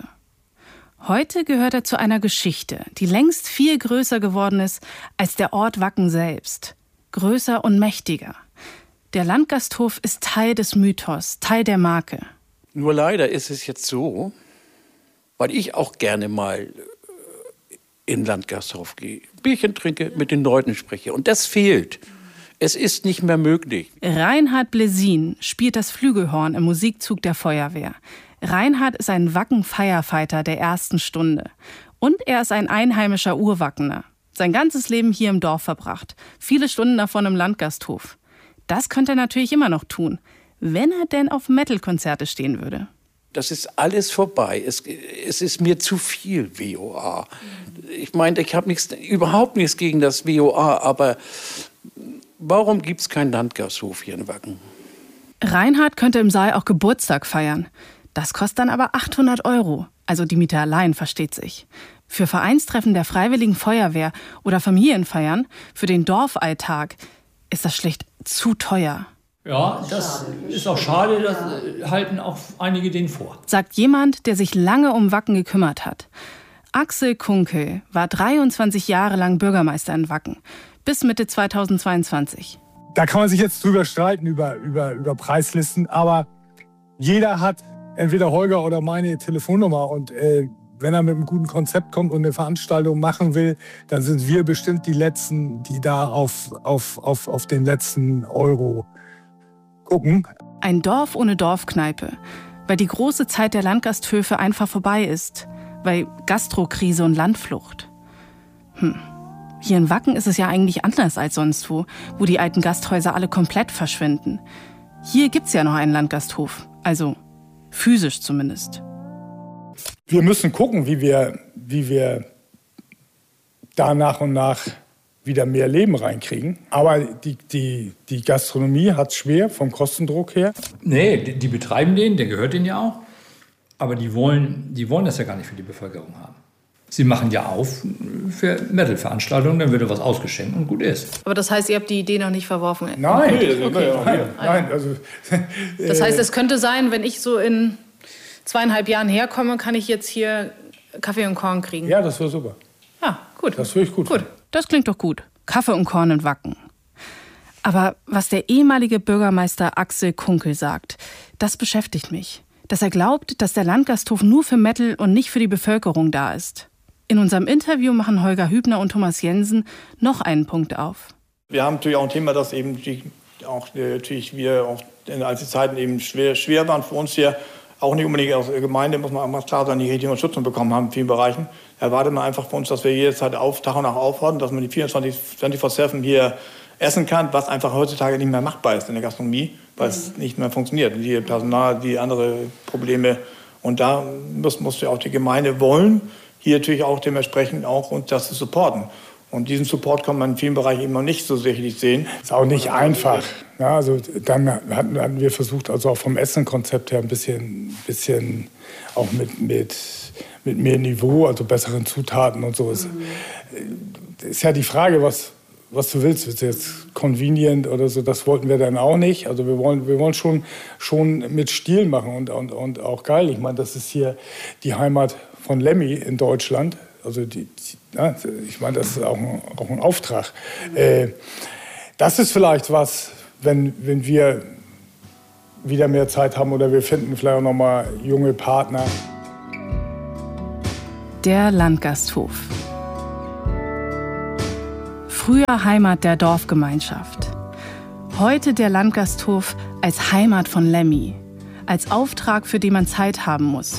Heute gehört er zu einer Geschichte, die längst viel größer geworden ist als der Ort Wacken selbst. Größer und mächtiger. Der Landgasthof ist Teil des Mythos, Teil der Marke. Nur leider ist es jetzt so, weil ich auch gerne mal in den Landgasthof gehe, Bierchen trinke, mit den Leuten spreche. Und das fehlt. Es ist nicht mehr möglich. Reinhard Blesin spielt das Flügelhorn im Musikzug der Feuerwehr. Reinhard ist ein Wacken-Firefighter der ersten Stunde. Und er ist ein einheimischer Urwackener. Sein ganzes Leben hier im Dorf verbracht. Viele Stunden davon im Landgasthof. Das könnte er natürlich immer noch tun, wenn er denn auf Metal-Konzerte stehen würde. Das ist alles vorbei. Es ist mir zu viel WOA. Ich meine, ich habe überhaupt nichts gegen das WOA, aber warum gibt es keinen Landgasthof hier in Wacken? Reinhard könnte im Saal auch Geburtstag feiern. Das kostet dann aber 800 €. Also die Miete allein, versteht sich. Für Vereinstreffen der Freiwilligen Feuerwehr oder Familienfeiern, für den Dorfalltag, ist das schlicht zu teuer. Ja, das ist auch schade, das halten auch einige denen vor. Sagt jemand, der sich lange um Wacken gekümmert hat. Axel Kunkel war 23 Jahre lang Bürgermeister in Wacken, bis Mitte 2022. Da kann man sich jetzt drüber streiten, über Preislisten, aber jeder hat entweder Holger oder meine Telefonnummer und wenn er mit einem guten Konzept kommt und eine Veranstaltung machen will, dann sind wir bestimmt die Letzten, die da auf den letzten Euro gucken. Ein Dorf ohne Dorfkneipe, weil die große Zeit der Landgasthöfe einfach vorbei ist, weil Gastrokrise und Landflucht. Hier in Wacken ist es ja eigentlich anders als sonst wo die alten Gasthäuser alle komplett verschwinden. Hier gibt's ja noch einen Landgasthof, also physisch zumindest. Wir müssen gucken, wie wir da nach und nach wieder mehr Leben reinkriegen. Aber die Gastronomie hat es schwer vom Kostendruck her. Nee, die betreiben den, der gehört denen ja auch. Aber die wollen das ja gar nicht für die Bevölkerung haben. Sie machen ja auf für Metal-Veranstaltungen, dann wird was ausgeschenkt und gut ist. Aber das heißt, ihr habt die Idee noch nicht verworfen? Nein, okay. Nein. Also, das heißt, es könnte sein, wenn ich so in 2,5 Jahren herkomme, kann ich jetzt hier Kaffee und Korn kriegen. Ja, das wäre super. Ja, gut. Das würde ich gut. Gut, das klingt doch gut. Kaffee und Korn in Wacken. Aber was der ehemalige Bürgermeister Axel Kunkel sagt, das beschäftigt mich. Dass er glaubt, dass der Landgasthof nur für Metal und nicht für die Bevölkerung da ist. In unserem Interview machen Holger Hübner und Thomas Jensen noch einen Punkt auf. Wir haben natürlich auch ein Thema, das eben als die Zeiten eben schwer waren für uns hier, auch nicht unbedingt aus der Gemeinde, muss man auch mal klar sein, die richtige Unterstützung bekommen haben in vielen Bereichen. Erwartet man einfach von uns, dass wir jederzeit Tag und Nacht aufhören, dass man die 24/7 hier essen kann, was einfach heutzutage nicht mehr machbar ist in der Gastronomie, weil es nicht mehr funktioniert. Die Personal, die andere Probleme. Und da muss ja auch die Gemeinde wollen, hier natürlich auch dementsprechend auch uns das zu supporten. Und diesen Support kann man in vielen Bereichen eben noch nicht so sicherlich sehen. Ist auch nicht einfach. Ja, also dann hatten wir versucht, also auch vom Essenkonzept her ein bisschen auch mit mehr Niveau, also besseren Zutaten und so. Ist ja die Frage, was du willst. Ist jetzt convenient oder so, das wollten wir dann auch nicht. Also wir wollen schon mit Stil machen und auch geil. Ich meine, das ist hier die Heimat von Lemmy in Deutschland. Also ich meine, das ist auch ein Auftrag. Das ist vielleicht was, wenn wir wieder mehr Zeit haben oder wir finden vielleicht auch noch mal junge Partner. Der Landgasthof. Früher Heimat der Dorfgemeinschaft. Heute der Landgasthof als Heimat von Lemmy. Als Auftrag, für den man Zeit haben muss.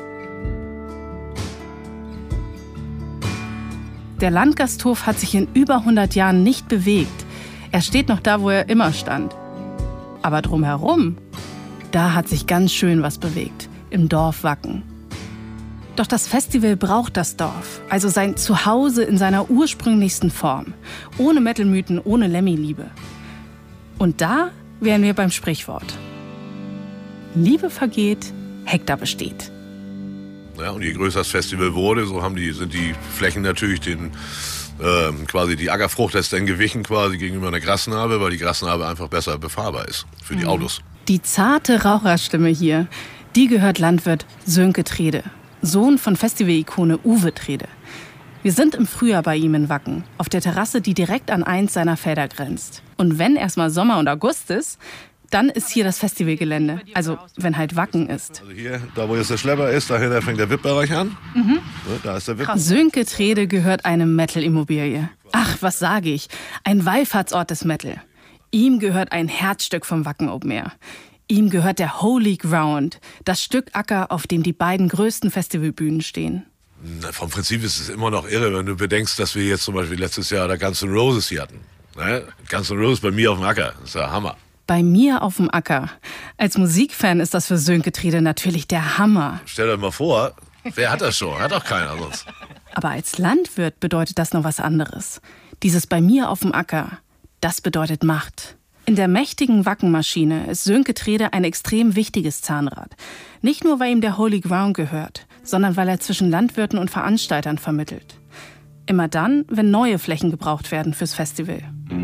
Der Landgasthof hat sich in über 100 Jahren nicht bewegt. Er steht noch da, wo er immer stand. Aber drumherum, da hat sich ganz schön was bewegt. Im Dorf Wacken. Doch das Festival braucht das Dorf, also sein Zuhause in seiner ursprünglichsten Form. Ohne Metal-Mythen, ohne Lemmy-Liebe. Und da wären wir beim Sprichwort. Liebe vergeht, Hektar besteht. Ja, und je größer das Festival wurde, so sind die Flächen natürlich quasi die Ackerfrucht ist dann gewichen quasi gegenüber einer Grasnarbe, weil die Grasnarbe einfach besser befahrbar ist für die Autos. Die zarte Raucherstimme hier, die gehört Landwirt Sönke Trede. Sohn von Festival-Ikone Uwe Trede. Wir sind im Frühjahr bei ihm in Wacken, auf der Terrasse, die direkt an eins seiner Felder grenzt. Und wenn erstmal Sommer und August ist, dann ist hier das Festivalgelände, also wenn halt Wacken ist. Also hier, da wo jetzt der Schlepper ist, dahinter fängt der VIP-Bereich an. Da ist der VIP. Sönke Trede gehört einem Metal-Immobilie. Ach, was sage ich, ein Wallfahrtsort des Metal. Ihm gehört ein Herzstück vom Wacken Open Air. Ihm gehört der Holy Ground, das Stück Acker, auf dem die beiden größten Festivalbühnen stehen. Na, vom Prinzip ist es immer noch irre, wenn du bedenkst, dass wir jetzt zum Beispiel letztes Jahr da Guns N' Roses hier hatten. Ne? Guns N' Roses bei mir auf dem Acker, das ist ja Hammer. Bei mir auf dem Acker. Als Musikfan ist das für Sönke Trede natürlich der Hammer. Stell dir mal vor, wer hat das schon? Hat doch keiner sonst. Aber als Landwirt bedeutet das noch was anderes. Dieses bei mir auf dem Acker, das bedeutet Macht. In der mächtigen Wackenmaschine ist Sönke Trede ein extrem wichtiges Zahnrad. Nicht nur, weil ihm der Holy Ground gehört, sondern weil er zwischen Landwirten und Veranstaltern vermittelt. Immer dann, wenn neue Flächen gebraucht werden fürs Festival.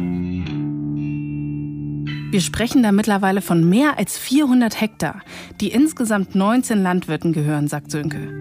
Wir sprechen da mittlerweile von mehr als 400 Hektar, die insgesamt 19 Landwirten gehören, sagt Sönke.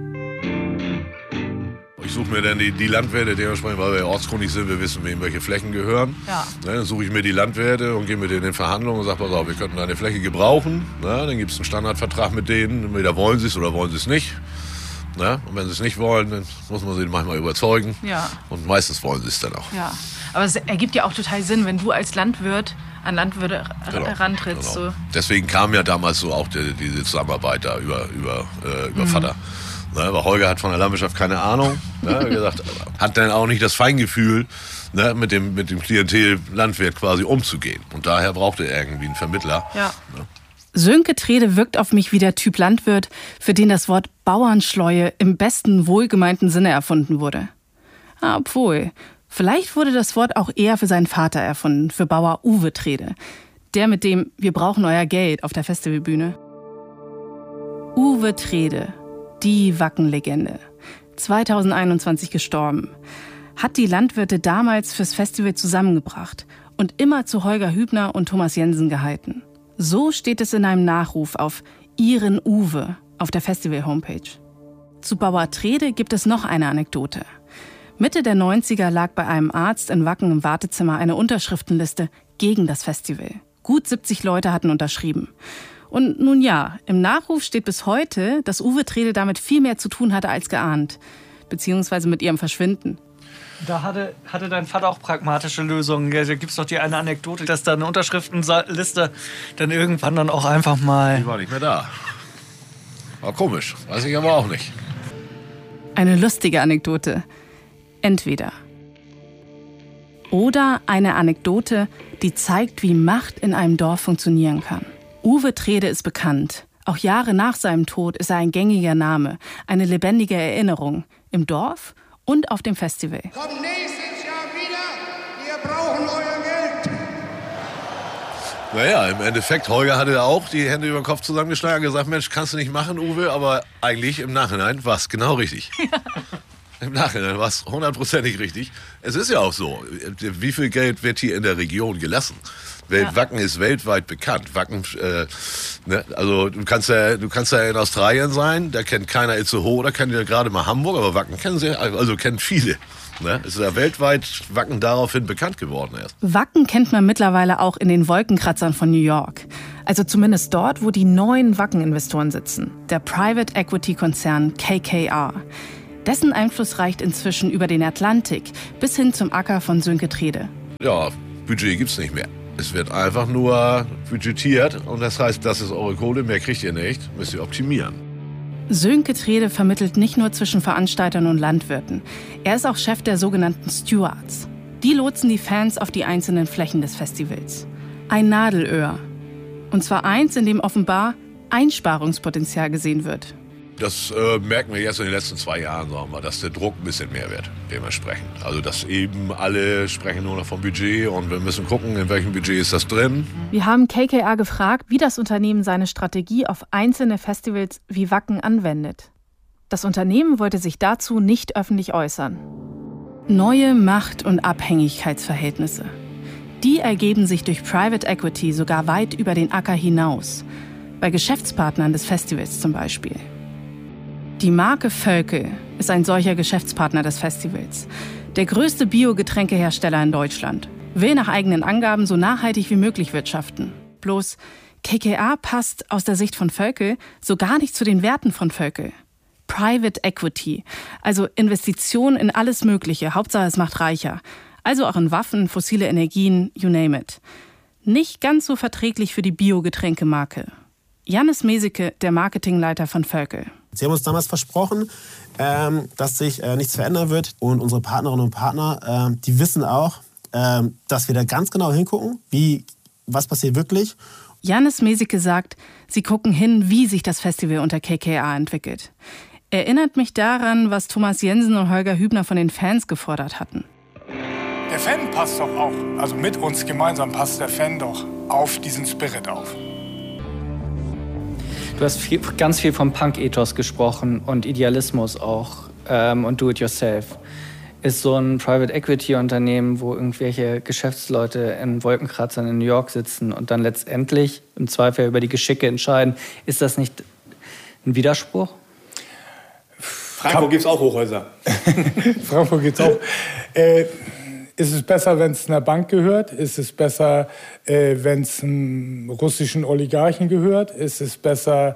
Ich suche mir dann die Landwirte, dementsprechend, weil wir ortskundig sind, wir wissen, wem welche Flächen gehören. Ja. Dann suche ich mir die Landwirte und gehe mit denen in Verhandlungen und sage, pass auf, wir könnten eine Fläche gebrauchen. Dann gibt es einen Standardvertrag mit denen, entweder wollen sie es oder wollen sie es nicht. Und wenn sie es nicht wollen, dann muss man sie manchmal überzeugen. Ja. Und meistens wollen sie es dann auch. Ja. Aber es ergibt ja auch total Sinn, wenn du als Landwirt an Landwirte herantrittst. Genau. So. Deswegen kam ja damals so auch diese Zusammenarbeit da über Vater. Weil Holger hat von der Landwirtschaft keine Ahnung. Wie gesagt, hat dann auch nicht das Feingefühl, mit dem Klientel Landwirt quasi umzugehen. Und daher brauchte er irgendwie einen Vermittler. Ja. Sönke Trede wirkt auf mich wie der Typ Landwirt, für den das Wort Bauernschleue im besten wohlgemeinten Sinne erfunden wurde. Obwohl, vielleicht wurde das Wort auch eher für seinen Vater erfunden, für Bauer Uwe Trede. Der mit dem "Wir brauchen euer Geld" auf der Festivalbühne. Uwe Trede, die Wackenlegende. 2021 gestorben. Hat die Landwirte damals fürs Festival zusammengebracht und immer zu Holger Hübner und Thomas Jensen gehalten. So steht es in einem Nachruf auf Ihren Uwe auf der Festival-Homepage. Zu Bauer Trede gibt es noch eine Anekdote. Mitte der 90er lag bei einem Arzt in Wacken im Wartezimmer eine Unterschriftenliste gegen das Festival. Gut 70 Leute hatten unterschrieben. Und nun ja, im Nachruf steht bis heute, dass Uwe Trede damit viel mehr zu tun hatte als geahnt. Beziehungsweise mit ihrem Verschwinden. Da hatte dein Vater auch pragmatische Lösungen. Da gibt es doch die eine Anekdote, dass da eine Unterschriftenliste dann irgendwann dann auch einfach mal... Die war nicht mehr da. War komisch, weiß ich aber auch nicht. Eine lustige Anekdote. Entweder. Oder eine Anekdote, die zeigt, wie Macht in einem Dorf funktionieren kann. Uwe Trede ist bekannt. Auch Jahre nach seinem Tod ist er ein gängiger Name, eine lebendige Erinnerung im Dorf und auf dem Festival. Komm nächstes Jahr wieder. euer Geld. Naja, im Endeffekt, Holger hatte auch die Hände über den Kopf zusammengeschlagen und gesagt, Mensch, kannst du nicht machen, Uwe, aber eigentlich im Nachhinein war es genau richtig. Im Nachhinein war es 100%ig richtig. Es ist ja auch so, wie viel Geld wird hier in der Region gelassen? Wacken ist weltweit bekannt. Wacken, ne? Also du kannst ja in Australien sein, da kennt keiner Itzehoe, da kennt ja gerade mal Hamburg, aber Wacken kennen viele. Ne? Es ist ja weltweit Wacken daraufhin bekannt geworden erst. Wacken kennt man mittlerweile auch in den Wolkenkratzern von New York. Also zumindest dort, wo die neuen Wacken-Investoren sitzen. Der Private Equity Konzern KKR. Dessen Einfluss reicht inzwischen über den Atlantik bis hin zum Acker von Sönke Trede. Ja, Budget gibt's nicht mehr. Es wird einfach nur budgetiert und das heißt, das ist eure Kohle, mehr kriegt ihr nicht, müsst ihr optimieren. Sönke Trede vermittelt nicht nur zwischen Veranstaltern und Landwirten. Er ist auch Chef der sogenannten Stewards. Die lotsen die Fans auf die einzelnen Flächen des Festivals. Ein Nadelöhr. Und zwar eins, in dem offenbar Einsparungspotenzial gesehen wird. Das merken wir jetzt in den letzten 2 Jahren, sagen wir, dass der Druck ein bisschen mehr wird, dementsprechend. Also dass eben alle sprechen nur noch vom Budget und wir müssen gucken, in welchem Budget ist das drin. Wir haben KKR gefragt, wie das Unternehmen seine Strategie auf einzelne Festivals wie Wacken anwendet. Das Unternehmen wollte sich dazu nicht öffentlich äußern. Neue Macht- und Abhängigkeitsverhältnisse. Die ergeben sich durch Private Equity sogar weit über den Acker hinaus. Bei Geschäftspartnern des Festivals zum Beispiel. Die Marke Völkel ist ein solcher Geschäftspartner des Festivals. Der größte Biogetränkehersteller in Deutschland. Will nach eigenen Angaben so nachhaltig wie möglich wirtschaften. Bloß KKR passt aus der Sicht von Völkel so gar nicht zu den Werten von Völkel. Private Equity, also Investitionen in alles Mögliche, Hauptsache es macht reicher. Also auch in Waffen, fossile Energien, you name it. Nicht ganz so verträglich für die Biogetränkemarke. Jannis Meseke, der Marketingleiter von Völkel. Sie haben uns damals versprochen, dass sich nichts verändern wird. Und unsere Partnerinnen und Partner, die wissen auch, dass wir da ganz genau hingucken, was passiert wirklich. Jannis Meseke sagt, sie gucken hin, wie sich das Festival unter KKR entwickelt. Erinnert mich daran, was Thomas Jensen und Holger Hübner von den Fans gefordert hatten. Der Fan passt doch auch, also mit uns gemeinsam passt der Fan doch auf diesen Spirit auf. Du hast ganz viel vom Punk-Ethos gesprochen und Idealismus auch und Do-it-yourself. Ist so ein Private-Equity-Unternehmen, wo irgendwelche Geschäftsleute in Wolkenkratzern in New York sitzen und dann letztendlich im Zweifel über die Geschicke entscheiden, ist das nicht ein Widerspruch? Frankfurt gibt es auch Hochhäuser. Frankfurt gibt es auch. Ist es besser, wenn es einer Bank gehört? Ist es besser, wenn es einem russischen Oligarchen gehört? Ist es besser...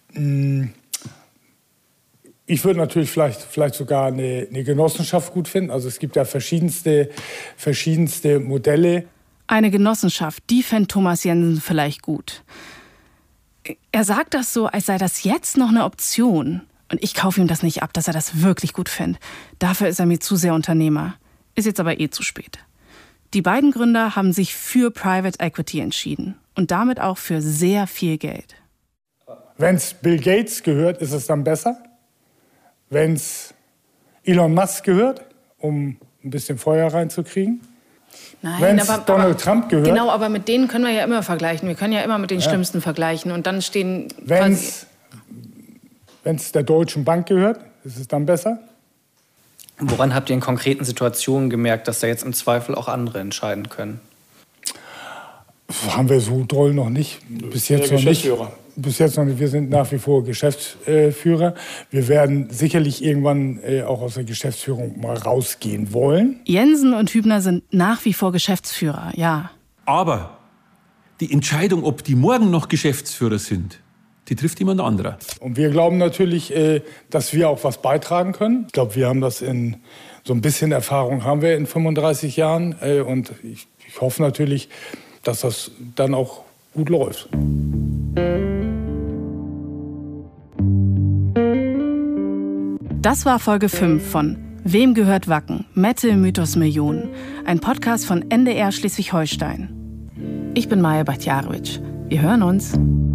Ich würde natürlich vielleicht sogar eine Genossenschaft gut finden. Also es gibt ja verschiedenste Modelle. Eine Genossenschaft, die fände Thomas Jensen vielleicht gut. Er sagt das so, als sei das jetzt noch eine Option. Und ich kaufe ihm das nicht ab, dass er das wirklich gut findet. Dafür ist er mir zu sehr Unternehmer. Ist jetzt aber zu spät. Die beiden Gründer haben sich für Private Equity entschieden. Und damit auch für sehr viel Geld. Wenn es Bill Gates gehört, ist es dann besser? Wenn es Elon Musk gehört, um ein bisschen Feuer reinzukriegen? Wenn es Donald Trump gehört? Genau, aber mit denen können wir ja immer vergleichen. Wir können ja immer mit den Schlimmsten vergleichen. Und dann stehen... Wenn es der Deutschen Bank gehört, ist es dann besser? Woran habt ihr in konkreten Situationen gemerkt, dass da jetzt im Zweifel auch andere entscheiden können? Haben wir so doll noch nicht. Bis jetzt noch nicht. Wir sind nach wie vor Geschäftsführer. Wir werden sicherlich irgendwann auch aus der Geschäftsführung mal rausgehen wollen. Jensen und Hübner sind nach wie vor Geschäftsführer, ja. Aber die Entscheidung, ob die morgen noch Geschäftsführer sind, die trifft jemand anderer. Und wir glauben natürlich, dass wir auch was beitragen können. Ich glaube, wir haben das so ein bisschen Erfahrung haben wir in 35 Jahren. Und ich hoffe natürlich, dass das dann auch gut läuft. Das war Folge 5 von Wem gehört Wacken? Metal Mythos Millionen. Ein Podcast von NDR Schleswig-Holstein. Ich bin Maja Bachtiarowitsch. Wir hören uns.